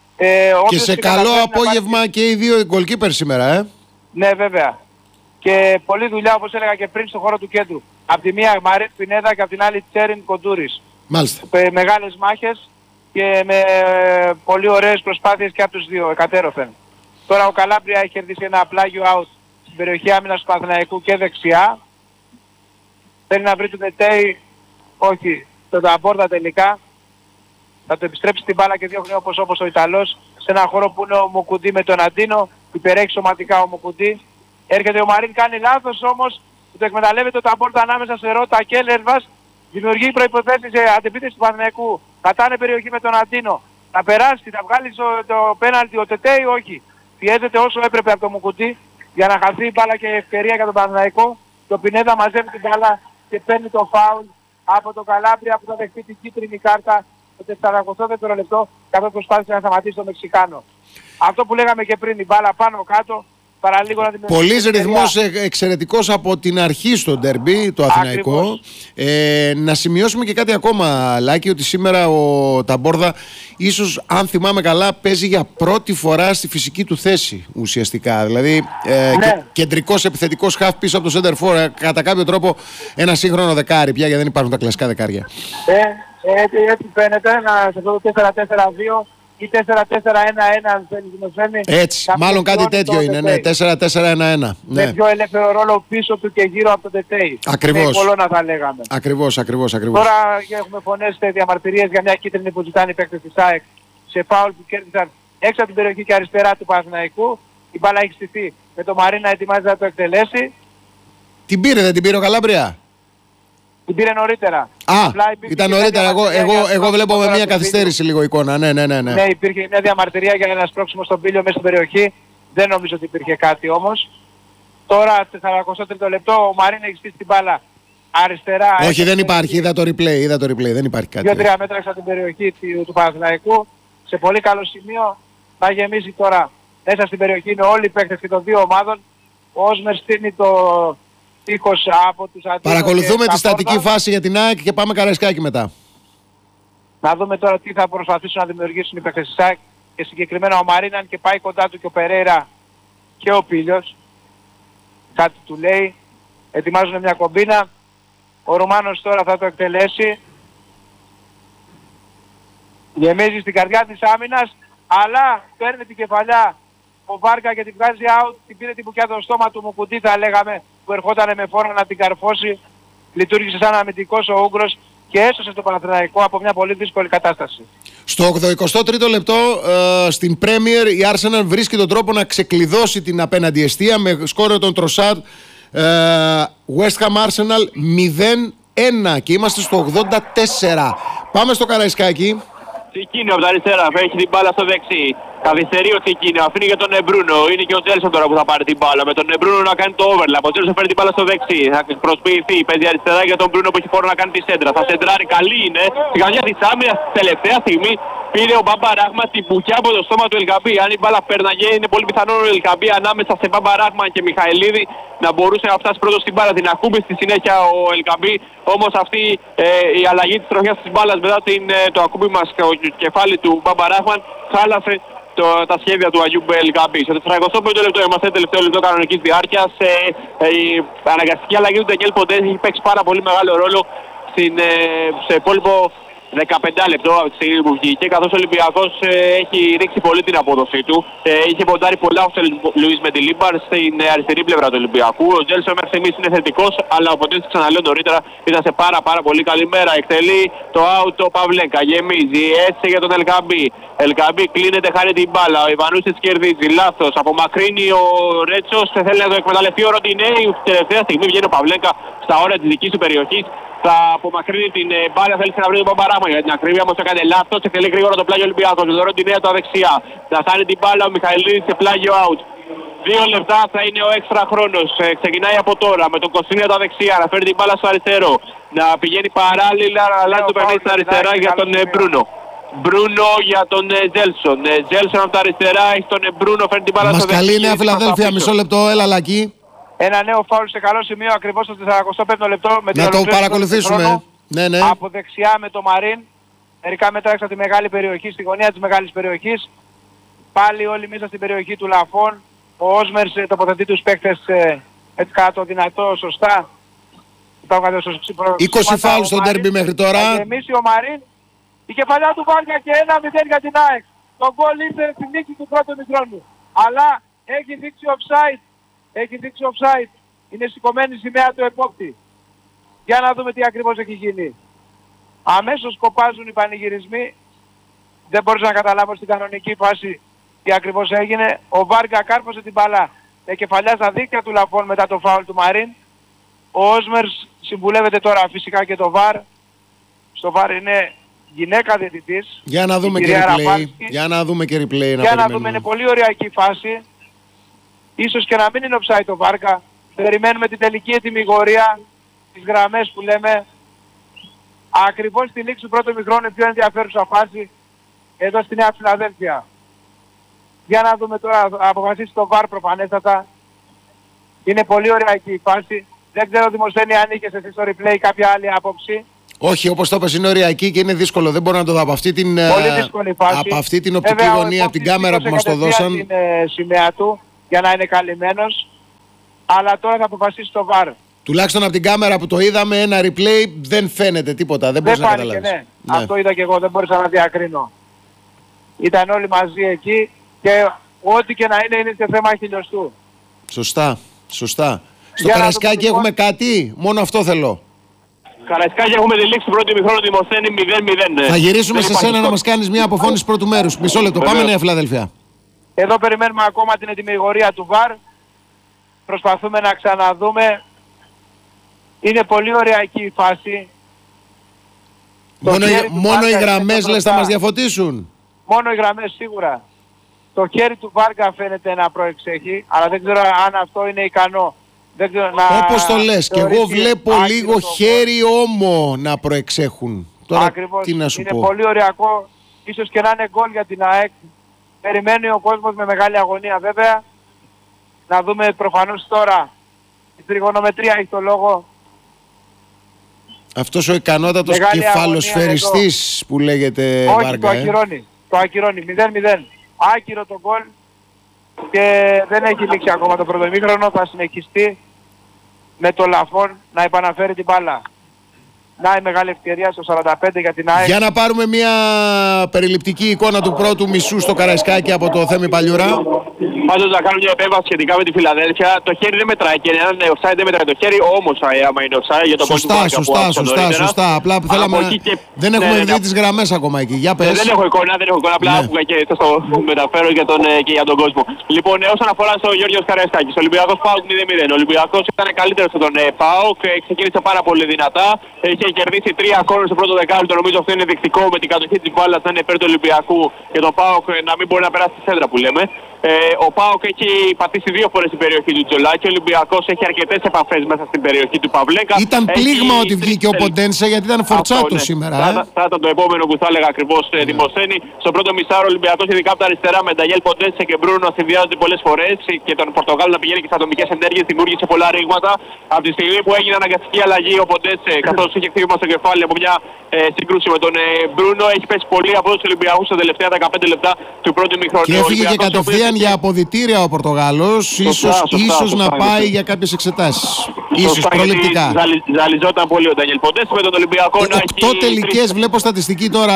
Ε, και σε καλό απόγευμα πάρει... και οι δύο goalkeeper σήμερα, ε. Ναι, βέβαια. Και πολλή δουλειά, όπως έλεγα και πριν, στον χώρο του κέντρου. Απ' τη μία Μαρίτ Πινέδα και απ' την άλλη Τσέριν Κοντούρης. Μάλιστα. Με μεγάλες μάχες και με πολύ ωραίες προσπάθειες και από τους δύο, εκατέρωθεν. Τώρα ο Καλάμπρια έχει κερδίσει ένα πλάγιο out στην περιοχή άμυνας του Παναθηναϊκού και δεξιά. Θέλει να βρει τον Τετέι, όχι, τον Ταμπόρτα τελικά. Θα το επιστρέψει την μπάλα και διώχνει όπως όπως ο Ιταλός σε έναν χώρο που είναι ο Μουκουντή με τον Αντίνο. Υπερέχει σωματικά ο Μουκουντή. Έρχεται ο Μαρίν, κάνει λάθος όμως, το εκμεταλλεύεται ο Ταμπόρτα ανάμεσα σε Ρώτα και Λέρβας. Δημιουργεί προϋποθέσεις σε αντεπίθεση του Παναθηναϊκού. Κατάνε περιοχή με τον Αντίνο. Θα περάσει, θα βγάλει το, το πέναλτι ο Τετέι, όχι. Πιέζεται όσο έπρεπε από το Μουκουτί για να χαθεί η μπάλα και ευκαιρία για τον Παναθηναϊκό. Το Πινέδα μαζεύει την μπάλα και παίρνει το φάουλ από τον Καλάμπρια που θα δεχτεί την κίτρινη κάρτα το τετρακόσια δευτερόλεπτο καθώς προσπάθησε να σταματήσει τον Μεξικάνο. Αυτό που λέγαμε και πριν, η μπάλα πάνω κάτω. Πολύς ρυθμός εξαιρετικός από την αρχή στο ντέρμπι, το αθηναϊκό. Ε, να σημειώσουμε και κάτι ακόμα, Λάκη, ότι σήμερα ο Ταμπόρδα, ίσως αν θυμάμαι καλά, παίζει για πρώτη φορά στη φυσική του θέση ουσιαστικά. Δηλαδή ε, ναι. και, κεντρικός επιθετικός χαφ πίσω από το center for, ε, κατά κάποιο τρόπο ένα σύγχρονο δεκάρι πια, γιατί δεν υπάρχουν τα κλασικά δεκάρια. Ε, έτσι, έτσι φαίνεται, να, σε αυτό το τέσσερα τέσσερα δύο ή τέσσερα τέσσερα ένα ένα αν θέλει να φαίνει. Έτσι, μάλλον κάτι τέτοιο είναι, ναι, τέσσερα τέσσερα ένα ένα. Με ναι. πιο ελεύθερο ρόλο πίσω του και γύρω από το Τετέι. Ακριβώς. Με πολλώνα θα λέγαμε. Ακριβώς, ακριβώς, ακριβώς. Τώρα έχουμε φωνές διαμαρτυρίες για μια κίτρινη που ζητάνε οι παίκτες της ΑΕΚ σε φάουλ που κέρδισαν έξω από την περιοχή και αριστερά του Παναθηναϊκού. Η μπάλα έχει στηθεί με το Μαρίνα ετοιμάζει να το εκτελέσει. Την πήρε, δεν την πήρε ο Καλάμπρια? Την πήρε νωρίτερα. Α, ήταν νωρίτερα. Εγώ, εγώ, εγώ βλέπω με μια καθυστέρηση λίγο εικόνα. Ναι, ναι, ναι, ναι. Ναι, υπήρχε μια διαμαρτυρία για ένα σπρώξιμο στον πύλιο μέσα στην περιοχή. Δεν νομίζω ότι υπήρχε κάτι όμως. Τώρα, τετρακόσια τρίτο λεπτό, ο Μαρίν έχει στήσει την μπάλα αριστερά. Όχι, δεν υπάρχει. Είδα το replay. Είδα το replay. Δεν υπάρχει κάτι. δύο τρία μέτρα έξω από την περιοχή του, του Παναθηναϊκού. Σε πολύ καλό σημείο. Θα γεμίσει τώρα μέσα στην περιοχή. Είναι όλοι οι παίκτες και των δύο ομάδων. Ο Όσμερ στείνει το τείχος από τους Αντίνο. Παρακολουθούμε τη στατική φάση για την ΑΕΚ και πάμε Καραϊσκάκη μετά. Να δούμε τώρα τι θα προσπαθήσουν να δημιουργήσουν οι παίκτες της ΑΕΚ και συγκεκριμένα ο Μαρίναν και πάει κοντά του και ο Περέιρα και ο Πίλιος. Κάτι του λέει. Ετοιμάζουν μια κομπίνα. Ο Ρουμάνος τώρα θα το εκτελέσει. Γεμίζει στην καρδιά της άμυνας, αλλά παίρνει την κεφαλιά ο Βάρκα και την βγάζει out. Την πήρε την μπουκιά στο στόμα του Μουκουτί, θα λέγαμε, που ερχόταν με φόρμα να την καρφώσει. Λειτουργήσε σαν αμυντικός ο Ούγγρος και έσωσε το Παναθηναϊκό από μια πολύ δύσκολη κατάσταση. Στο ογδοηκοστό τρίτο λεπτό ε, στην Premier η Arsenal βρίσκει τον τρόπο να ξεκλειδώσει την απέναντι εστία με σκόρε τον Τροσάρ. ε, West Ham Arsenal μηδέν ένα και είμαστε στο ογδόντα τέσσερα. Πάμε στο Καραϊσκάκι. Τσικίνιο από τα αριστερά, έχει την μπάλα στο δεξί. Καθυστερεί ο Τσικίνιο, αφήνει για τον Εμπρούνο. Είναι και ο Τζέλσον τώρα που θα πάρει την μπάλα. Με τον Εμπρούνο να κάνει το overlap. Ο Τζέλσον φέρνει την μπάλα στο δεξί. Θα προσποιηθεί, παίζει αριστερά για τον Μπρούνο που έχει φόρο να κάνει τη σέντρα. Θα σεντράρει, καλή είναι. Στην καρδιά της άμυνας, τελευταία στιγμή πήρε ο Μπάμπα Ράχμα την μπουκιά από το στόμα του Ελκαμπή. Αν η μπάλα πέρναγε, είναι πολύ πιθανό ο Ελκαμπή ανάμεσα σε Μπάμπα Ράχμα και Μιχαηλίδη να μπορούσε να φτάσει πρώτο στην μπάλα. Την ακούμπησε στη συνέχεια ο Ελκαμπή. Όμως αυτή ε, η αλλαγή της τροχιάς της μπάλας μετά την, ε, το ακούμπημα στο κεφάλι του Μπάμπα Ράχμαν χάλασε το, τα σχέδια του Αγιούμπ Ελκαμπή. Στο τετρακόσια πέμπτο λεπτό είμαστε, τελευταίο λεπτό κανονικής διάρκειας. Ε, ε, η αναγκαστική αλλαγή του Ντανιέλ Ποντέ έχει παίξει πάρα πολύ μεγάλο ρόλο στην, ε, σε υπόλοιπο δεκαπέντε λεπτό από τη στιγμή που βγήκε, καθώς ο Ολυμπιακός ε, έχει ρίξει πολύ την απόδοσή του. Ε, είχε ποντάρει πολλά ο Λουίς Μεντιλίμπαρ στην ε, αριστερή πλευρά του Ολυμπιακού. Ο Τζέλσον μέχρι στιγμής είναι θετικός, αλλά ο Ποντές, ξαναλέω νωρίτερα, ήταν σε πάρα πάρα πολύ καλή μέρα. Εκτελεί το out ο Παυλέκα, γεμίζει έτσι για τον Ελκαμπή. Ελκαμπή κλείνεται, χάρη την μπάλα. Ο Ιβανούσης κερδίζει, λάθος. Απομακρύνει ο Ρέτσος, θέλει να το εκμεταλλευτεί ο Ροντινέη. Τελευταία στιγμή βγαίνει ο Παυλέκα στα όρια της δικής του περιοχής. Θα απομακρύνει την ε, μπάλα, θέλει να βρει τον Παμπαράγμα για την ακρίβεια, όμως έκανε λάθος. Εκτελεί γρήγορα το πλάγιο Ολυμπιακός. Με τον Ροντινέα τα δεξιά. Θα χάνει την μπάλα ο Μιχαηλίδης σε πλάγιο out. Δύο λεπτά θα είναι ο έξτρα χρόνος. Ε, ξεκινάει από τώρα με τον Κωνσταντίνο τα δεξιά. Να φέρει την μπάλα στο αριστερό. Να πηγαίνει παράλληλα, να αλλάζει το παιχνίδι στα αριστερά για τον ε, Μπρούνο. Μπρούνο για τον ε, Τζέλσον. Ε, Τζέλσον από τα αριστερά έχει τον ε, Μπρούνο, φέρνει την μπάλα στο δεξιά. Μας καλεί η Νέα Φιλαδέλφια, μισό λεπτό, έλα Λακή. Ένα νέο φάουλ σε καλό σημείο ακριβώς στο τετρακόσια πέμπτο λεπτό. Με να το παρακολουθήσουμε. Ναι, ναι. Από δεξιά με το Μαρίν. Μερικά μέτρα έξω από τη μεγάλη περιοχή, στη γωνία της μεγάλης περιοχής. Πάλι όλοι μέσα στην περιοχή του Λαφών. Ο Όσμερ τοποθετεί τους παίκτες ε, έτσι κατά το δυνατό, σωστά. είκοσι φάουλ στο ντέρμπι μέχρι τώρα. Θα γεμίσει ο Μαρίν. Η κεφαλιά του Βάρκα και ένα μηδέν για την ΑΕΚ. Το γκολ ήρθε στη νίκη του πρώτου μικρόνου. Αλλά έχει δείξει offside. Έχει δείξει offside. Είναι σηκωμένη σημαία του επόπτη. Για να δούμε τι ακριβώς έχει γίνει. Αμέσως κοπάζουν οι πανηγυρισμοί. Δεν μπορούσα να καταλάβω στην κανονική φάση τι ακριβώς έγινε. Ο Βάρκα κάρφωσε την μπαλά με κεφαλιά στα δίκτυα του Λαφών μετά το φάουλ του Μαρίν. Ο Όσμερς συμβουλεύεται τώρα φυσικά και το βαρ. Στο βαρ είναι γυναίκα διαιτητής. Για να δούμε και replay. Για να δούμε και replay. Για να δούμε, είναι πολύ ωριακή φάση. Ίσως και να μην είναι offside το Βάρκα. Περιμένουμε την τελική ετοιμιγορία, τις γραμμές που λέμε. Ακριβώς στη λήξη του πρώτου ημιχρόνου η πιο ενδιαφέρουσα φάση εδώ στη Νέα Φιλαδέλφια. Για να δούμε τώρα, αποφασίσει το βαρ προφανέστατα. Είναι πολύ ωριακή η φάση. Δεν ξέρω Δημοσθένη αν είχες εσύ στο replay κάποια άλλη άποψη. Όχι, όπως το είπες είναι ωριακή και είναι δύσκολο. Δεν μπορώ να το δω από αυτή την, από αυτή την οπτική Βέβαια, γωνία, από την κάμερα που μας το δώσαν. Την ε, σημαία του για να είναι καλυμμένος. Αλλά τώρα θα αποφασίσει το βαρ. Τουλάχιστον από την κάμερα που το είδαμε, ένα replay δεν φαίνεται τίποτα. Δεν μπορείς να καταλάβεις. Ναι. ναι, αυτό είδα και εγώ, δεν μπορούσα να διακρίνω. Ήταν όλοι μαζί εκεί και ό,τι και να είναι είναι σε θέμα χιλιοστού. Σωστά, σωστά. Στο Καραϊσκάκι έχουμε κάτι, μόνο αυτό θέλω. Καραϊσκάκι έχουμε τη λήξη του πρώτου ημιχρόνου Δημοσθένη μηδέν μηδέν. Θα γυρίσουμε σε σένα να μας κάνεις μια αποφώνηση πρώτου μέρους. Μισό λεπτό, πάμε Νέα Φιλαδέλφια. Εδώ περιμένουμε ακόμα την ετοιμιγορία του βαρ. Προσπαθούμε να ξαναδούμε. Είναι πολύ ωριακή η φάση. Μόνο, οι, μόνο οι γραμμές λες θα μας διαφωτίσουν. Μόνο οι γραμμές σίγουρα. Το χέρι του Βάρκα φαίνεται να προεξέχει, αλλά δεν ξέρω αν αυτό είναι ικανό. Δεν ξέρω, να όπως το λες, και εγώ βλέπω λίγο χέρι όμο να προεξέχουν. Τώρα ακριβώς, τι να σου είναι πω. πολύ ωριακό, ίσως και να είναι γκολ για την ΑΕΚ. Περιμένει ο κόσμος με μεγάλη αγωνία βέβαια. Να δούμε προφανώς τώρα. Η τριγωνομετρία έχει το λόγο. Αυτός ο ικανότατος κεφαλοσφαιριστής που λέγεται όχι, Βάρκα. το ακυρώνει. Το ακυρώνει. μηδέν μηδέν. Άκυρο το γκολ. Και δεν έχει λήξει ακόμα το πρώτο ημίχρονο. Θα συνεχιστεί με το Λαφών να επαναφέρει την μπάλα. Να η μεγάλη ευκαιρία στο σαράντα πέντε για την ΑΕΚ. Για να πάρουμε μια περιληπτική εικόνα του πρώτου μισού στο Καραϊσκάκι από το Θέμη Παλιούρα. Πάντως να κάνω μια επέμβαση σχετικά με τη Φιλαδέλφια. Το χέρι δεν μετράει και αν είναι offside δεν μετράει το χέρι, όμως άμα είναι offside για το πόντο του Βάρκα. Σωστά, σωστά, σωστά. Απλά θέλαμε να... και... δεν έχουμε ναι, δει ναι, τις γραμμές ακόμα εκεί. Για πες. Δεν έχω εικόνα, δεν έχω εικόνα. Απλά ναι. άκουγα και θα το μεταφέρω για τον, και για τον κόσμο. Λοιπόν, όσον αφορά στο Γιώργος Καραϊσκάκης, ο Ολυμπιακός ΠΑΟΚ μηδέν μηδέν. Ο Ολυμπιακός ήταν καλύτερος στον ΠΑΟΚ, ξεκίνησε πάρα πολύ δυνατά. Είχε κερδίσει τρία κόρνερ στο πρώτο δεκάλεπτο. Νομίζω αυτό είναι δεικτικό με την κατοχή της μπάλας να είναι υπέρ του Ολυμπιακού και το ΠΑΟΚ να μην μπορεί να περάσει τη σέντρα που λέμε. Ε, ο ΠΑΟΚ έχει πατήσει δύο φορές στην περιοχή του Τζολάκη. Ο Ολυμπιακός έχει αρκετές επαφές μέσα στην περιοχή του Παυλέκα. Ήταν πλήγμα ότι βγήκε ο Ποντένσε γιατί ήταν φορτσάτο ναι. σήμερα. Θα, ε? θα, θα ήταν το επόμενο που θα έλεγα ακριβώς ναι. Δημοσθένη. Στο πρώτο μισάρο ο Ολυμπιακός ειδικά από τα αριστερά με Νταγιέλ Ποντένσε και Μπρούνο συνδυάζονται πολλές φορές και τον Πορτογάλο να πηγαίνει και στις ατομικές ενέργειες δημιούργησε πολλά ρήγματα. Από τη στιγμή που έγινε αναγκαστική αλλαγή ο Ποντένσε καθώς είχε χτύπημα στο κεφάλι από μια ε, σύγκρουση με τον ε, Μπρούνο έχει πέσει πολύ από τους Ολυμπιακούς στα τελευταία δεκαπέντε λεπτά του πρώτου ημιχρόνου. Και έφυγε και κατευθείαν για αποδυτήρια ο Πορτογάλος. Ίσως, σωστά, ίσως σωστά, να σωστά, πάει σωστά. για κάποιες εξετάσεις. Ίσως προληπτικά. Ζαλι, ζαλιζόταν πολύ ο Ντανιέλ Ποντένσε με τον Ολυμπιακό ε, να έχει... Οκτώ τελικές, τρεις... βλέπω στατιστική τώρα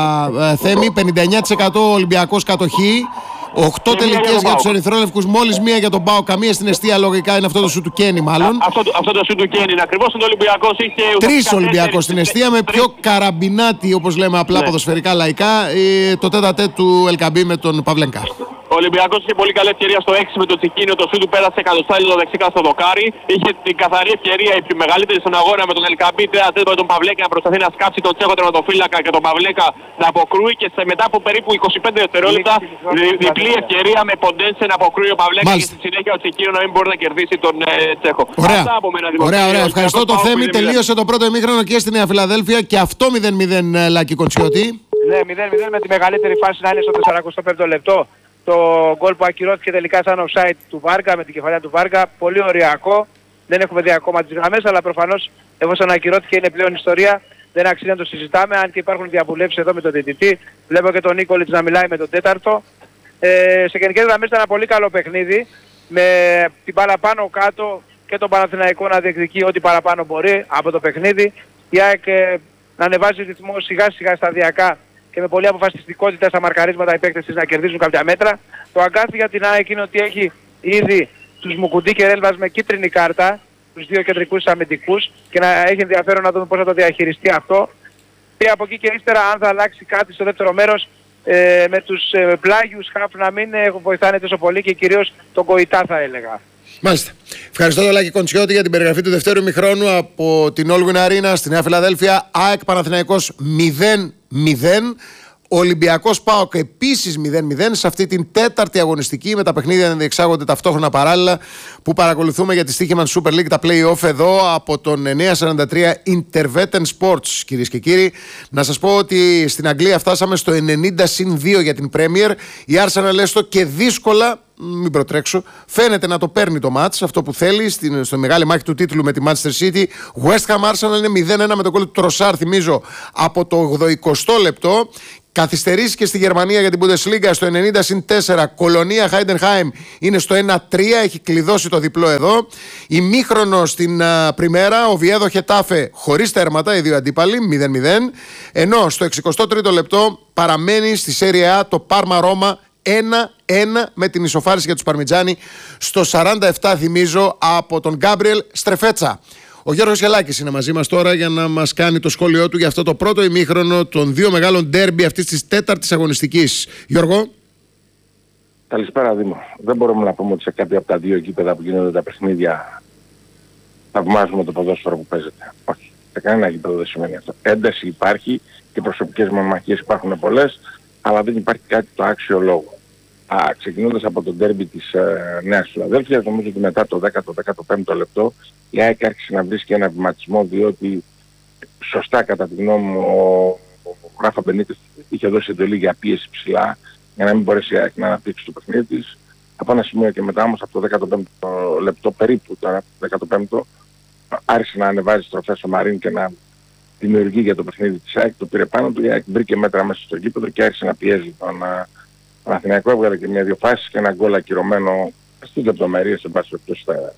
ε, Θέμη, πενήντα εννιά τοις εκατό Ολυμπιακός κατοχή. Οκτώ τελικές για τους ερυθρόλευκους, μόλις μία για τον ΠΑΟΚ, καμία στην εστία λογικά είναι αυτό το σου του Κένι μάλλον. Α, αυτό, αυτό το σου του Κένι είναι ακριβώς, ο Ολυμπιακός είχε... Τρεις Ολυμπιακός στην εστία με πιο καραμπινάτη όπως λέμε απλά ναι. ποδοσφαιρικά λαϊκά ε, το τέτα-τέτ του Ελκαμπή με τον Παυλέγκα. Ο Ολυμπιακός είχε πολύ καλή ευκαιρία στο έξι με το Τσικίνιο, το σου του πέρασε εκατοστάρι το δεξικά στο δοκάρι. Είχε την καθαρή ευκαιρία, η πιο μεγαλύτερη στον αγώνα με τον Ελκαμπή, τέτα-τέτ με τον Παυλέκα να προσπαθεί να σκάψει τον Τσέχο τερματοφύλακα και τον Παυλέκα να αποκρούει και σε μετά από περίπου είκοσι πέντε δευτερόλεπτα δι, διπλή ευκαιρία με Ποντένσε να αποκρούει ο Παυλέκα και στη συνέχεια ο Τσικίνιο να μην μπορεί να κερδίσει τον ε, Τσέχο. Ωραία, ωραία, ωραία. Ευχαριστώ το Θέμη. Τελείωσε το πρώτο ημίχρονο και στη Νέα Φιλαδέλφια και αυτό μηδέν μηδέν Λάκη Κοντσιώτη. Ναι, μηδέν μηδέν με τη μεγαλύτερη φάση να είναι στο σαράντα πέμπτο λεπτό. Το γκολ που ακυρώθηκε τελικά σαν offside του Βάρκα με την κεφαλιά του Βάρκα. Πολύ ωριακό. Δεν έχουμε δει ακόμα τις γραμμές, αλλά προφανώς εφόσον ακυρώθηκε είναι πλέον ιστορία. Δεν αξίζει να το συζητάμε, αν και υπάρχουν διαβουλεύσεις εδώ με τον διαιτητή. Βλέπω και τον Νίκολιτς να μιλάει με τον τέταρτο. Ε, σε γενικές γραμμές ήταν ένα πολύ καλό παιχνίδι. Με την μπάλα πάνω κάτω και τον Παναθηναϊκό να διεκδικεί ό,τι παραπάνω μπορεί από το παιχνίδι. Η ΑΕΚ ε, να ανεβάζει ρυθμό σιγά σιγά σταδιακά και με πολλή αποφασιστικότητα στα μαρκαρίσματα οι παίκτες της να κερδίζουν κάποια μέτρα. Το αγκάθι για την ΑΕΚ είναι ότι έχει ήδη τους Μουκουντή και Ρέλβας με κίτρινη κάρτα, τους δύο κεντρικούς αμυντικούς και να έχει ενδιαφέρον να δούμε πώς θα το διαχειριστεί αυτό. Και από εκεί και ύστερα αν θα αλλάξει κάτι στο δεύτερο μέρος ε, με τους ε, πλάγιους χαφ να μην ε, βοηθάνε τόσο πολύ και κυρίως τον Κοϊτά θα έλεγα. Μάλιστα. Ευχαριστώ τον Λάκη Κοντσιώτη για την περιγραφή του δευτέρου ημιχρόνου από την Allwyn Arena στη Νέα Φιλαδέλφια. ΑΕΚ Παναθηναϊκός μηδέν μηδέν. Ολυμπιακός ΠΑΟΚ επίσης μηδέν μηδέν σε αυτή την τέταρτη αγωνιστική, με τα παιχνίδια να διεξάγονται ταυτόχρονα παράλληλα, που παρακολουθούμε για τη Στοίχημαν Super League, τα play-off εδώ από τον εννιακόσια σαράντα τρία Intervetten Sports, κυρίες και κύριοι. Να σας πω ότι στην Αγγλία φτάσαμε στο ενενήντα συν δύο για την Premier. Η Arsenal έστω και δύσκολα, μην προτρέξω, φαίνεται να το παίρνει το μάτς, αυτό που θέλει, στην, στο μεγάλη μάχη του τίτλου με τη Manchester City. West Ham Arsenal είναι μηδέν ένα με τον γκολ του Τροσάρ, θυμίζω, από το ογδοηκοστό λεπτό. Καθυστερήσει και στη Γερμανία για την Bundesliga στο ενενήντα συν τέσσερα. Κολονία Heidenheim είναι στο ένα τρία, έχει κλειδώσει το διπλό εδώ. Ημίχρονο στην Πριμέρα, ο Βιέδο Χετάφε χωρίς τέρματα, οι δύο αντίπαλοι, μηδέν μηδέν. Ενώ στο εξηκοστό τρίτο λεπτό παραμένει στη Serie A το Parma Roma ένα ένα με την ισοφάριση για τους Παρμιτζάνι στο σαράντα επτά, θυμίζω, από τον Γκάμπριελ Στρεφέτσα. Ο Γιώργος Γελάκης είναι μαζί μας τώρα για να μας κάνει το σχόλιο του για αυτό το πρώτο ημίχρονο των δύο μεγάλων ντέρμπι αυτής της τέταρτης αγωνιστικής. Γιώργο. Καλησπέρα Δήμο. Δεν μπορούμε να πούμε ότι σε κάποια από τα δύο γήπεδα που γίνονται τα παιχνίδια θαυμάζουμε το ποδόσφαιρο που παίζεται. Όχι. Σε κανένα γήπεδο δεν σημαίνει αυτό. Ένταση υπάρχει και προσωπικές μονομαχίες υπάρχουν πολλές, αλλά δεν υπάρχει κάτι το άξιο λόγο. Α, ξεκινώντας από το ντέρμπι της ε, Νέας Φιλαδέλφειας, νομίζω ότι μετά το δέκατο δέκατο πέμπτο λεπτό η ΑΕΚ άρχισε να βρίσκει ένα βηματισμό, διότι σωστά κατά τη γνώμη μου ο, ο Ράφα Μπενίτες είχε δώσει εντολή για πίεση ψηλά για να μην μπορέσει η ΑΕΚ να αναπτύξει το παιχνίδι της. Από ένα σημείο και μετά όμως από το δέκατο πέμπτο λεπτό περίπου, τώρα δέκατο πέμπτο, άρχισε να ανεβάζει στροφές στο Μαρίν και να δημιουργεί για το παιχνίδι της ΑΕΚ, το πήρε πάνω του, η ΑΕΚ βρήκε μέτρα μέσα στο γήπεδο και άρχισε να πιέζει τον Παναθηναϊκό, έβγαλε και μια-δυο φάσεις και ένα γκολ ακυρωμένο στις λεπτομέρειες, εν πάση περιπτώσει στα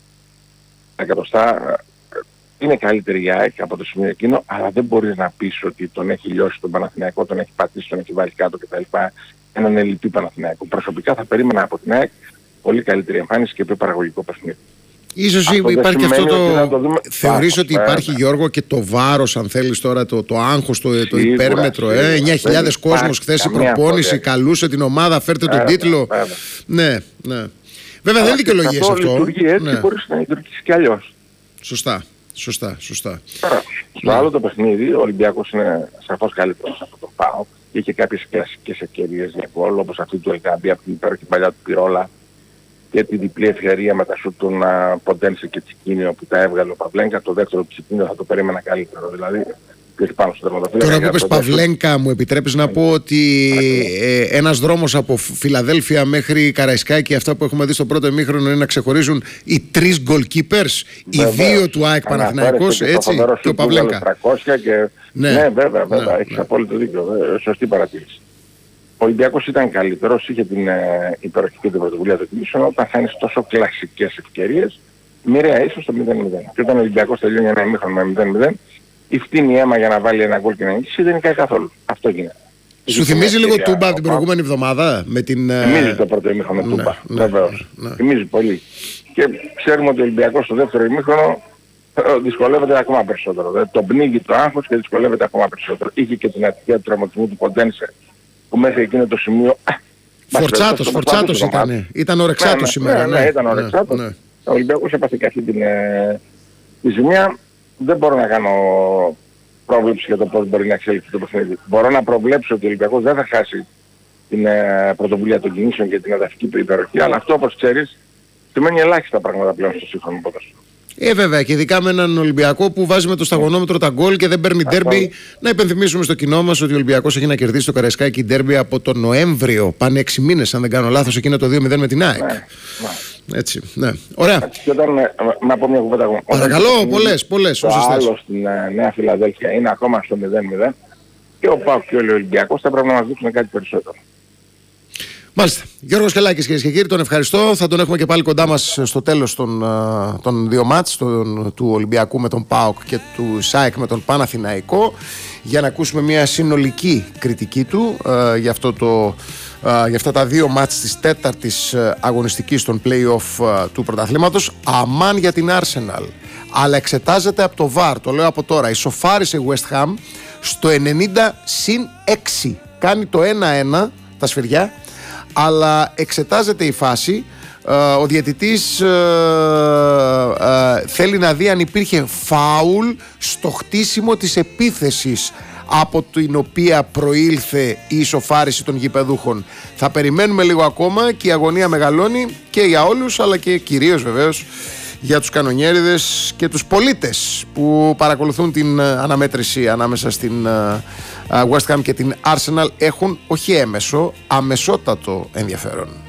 εκατοστά. Είναι καλύτερη η ΑΕΚ από το σημείο εκείνο, αλλά δεν μπορείς να πεις ότι τον έχει λιώσει τον Παναθηναϊκό, τον έχει πατήσει, τον έχει βάλει κάτω κτλ. Έναν ελλειπή Παναθηναϊκό. Προσωπικά θα περίμενα από την ΑΕΚ πολύ καλύτερη εμφάνιση και πιο παραγωγικό παιχνίδι. Ίσως αυτό υπάρχει αυτό το... το δούμε... Θεωρείς ότι υπάρχει, ναι, Γιώργο, και το βάρος, αν θέλεις τώρα, το, το άγχος, το, σίγουρα, το υπέρμετρο, σίγουρα, ε, εννιά χιλιάδες κόσμος χθες η προπόνηση, καλούσε την ομάδα, φέρτε τον τίτλο. Βέβαια. Ναι, ναι. Βέβαια δεν δικαιολογεί αυτό. Αυτό λειτουργεί έτσι, ναι, μπορείς να λειτουργήσεις κι αλλιώς. Σωστά, σωστά, σωστά. Τώρα, στο ναι. άλλο το παιχνίδι, ο Ολυμπιακός είναι σαφώς καλύτερος από τον ΠΑΟΚ. Είχε κάποιες κλασικές ευκαιρίες για γκολ, όπως αυτή του Ελκάμπη, από την υπέροχη παλιά του Πυρόλα, και τη διπλή ευκαιρία με τα σουτ του Ποντένσε και Τσικίνιο που τα έβγαλε ο Παυλένκα. Το δεύτερο Τσικίνιο θα το περίμενα καλύτερο. Δηλαδή, πάνω στο τερματοφύλακα. Τώρα που είπες Παυλένκα, μου επιτρέπεις να πω ότι ε, ένας δρόμος από Φιλαδέλφια μέχρι Καραϊσκάκη, αυτά που έχουμε δει στο πρώτο ημίχρονο, είναι να ξεχωρίζουν οι τρεις goalkeepers, οι δύο του ΑΕΚ Παναθηναϊκός, έτσι, και, και ο Παυλένκα. Και... Ναι, ναι, βέβαια, βέβαια, ναι, έχεις ναι. απόλυτο δίκιο. Σωστή παρατήρηση. Ο Ολυμπιακός ήταν καλύτερος, είχε την ε, υπεροχική την πρωτοβουλία του κινήσεων, όταν χάνεις τόσο κλασικές ευκαιρίες, μοιραία ίσως το μηδέν μηδέν. Και όταν ο Ολυμπιακός τελειώνει ένα ημίχρονο με μηδέν μηδέν, η φτύνη αίμα για να βάλει ένα γκολ και να νικήσει δεν είναι καθόλου. Αυτό γίνεται. Σου θυμίζει λίγο Τούμπα από την προηγούμενη εβδομάδα με την... Θυμίζει το πρώτο ημίχρονο ναι, Τούμπα, ναι, βεβαίως. Ναι, ναι. Θυμίζει πολύ. Και ξέρουμε ότι ο Ολυμπιακός στο δεύτερο ημίχρονο δυσκολεύεται ακόμα περισσότερο. Δηλαδή, τον πνίγει το άγχος και δυσκολεύεται ακόμα περισσότερο. Είχε και την ατυχία του τραυματισμού του Ποντένσε, που μέχρι εκείνο το σημείο... Φορτσάτος, Φορτσάτος ήταν. Ήταν ο Ρεξάτος σήμερα. Ναι, ήταν ο Ρεξάτος. Ο Ολυμπιακός έπαθε και αυτή τη ζημία. Δεν μπορώ να κάνω πρόβλεψη για το πώς μπορεί να εξέλιξει το παιχνίδι. Μπορώ να προβλέψω ότι ο Ολυμπιακός δεν θα χάσει την ε, πρωτοβουλία των κινήσεων και την εδαφική υπεροχή, αλλά αυτό, όπως ξέρεις, σημαίνει ελάχιστα πράγματα πλέον στο σύγχρονο ποδόσφαιρο. Ε, βέβαια, και ειδικά με έναν Ολυμπιακό που βάζει με το σταγονόμετρο τα γκολ και δεν παίρνει ντέρμπι. Να υπενθυμίσουμε στο κοινό μας ότι ο Ολυμπιακός έχει να κερδίσει το Καραϊσκάκι ντέρμπι από τον Νοέμβριο. Πάνε έξι μήνες, αν δεν κάνω λάθος, εκείνο το δύο μηδέν με την ΑΕΚ. Ναι, ναι. Έτσι, ναι. Ωραία. Και όταν, να πω μια κουβέντα ακόμα. Παρακαλώ, πολλές, πολλές. Το άλλο στην uh, Νέα Φιλαδέλφια είναι ακόμα στο μηδέν μηδέν και ο ΠΑΟΚ και ο Ολυμπιακός θα πρέπει να μας δείξουν κάτι περισσότερο. Μάλιστα. Γιώργος Χελάκης, κυρίες και κύριοι, τον ευχαριστώ. Θα τον έχουμε και πάλι κοντά μας στο τέλος των, των δύο μάτς, τον, του Ολυμπιακού με τον ΠΑΟΚ και του ΣΑΕΚ με τον Παναθηναϊκό, για να ακούσουμε μια συνολική κριτική του uh, για, αυτό το, uh, για αυτά τα δύο μάτς της τέταρτης uh, αγωνιστικής των play-off uh, του πρωταθλήματος. Αμάν για την Arsenal. Αλλά εξετάζεται από το βαρ, το λέω από τώρα. Ισοφάρισε η West Ham στο ενενήντα συν έξι. κάνει το ένα ένα τα σφυριά, αλλά εξετάζεται η φάση. Ο διαιτητής ε, ε, θέλει να δει αν υπήρχε φάουλ στο χτίσιμο της επίθεσης από την οποία προήλθε η ισοφάριση των γηπεδούχων. Θα περιμένουμε λίγο ακόμα και η αγωνία μεγαλώνει και για όλους, αλλά και κυρίως βεβαίως για τους κανονιέριδες και τους πολίτες που παρακολουθούν την αναμέτρηση ανάμεσα στην West Ham και την Arsenal. Έχουν όχι έμεσο, αμεσότατο ενδιαφέρον.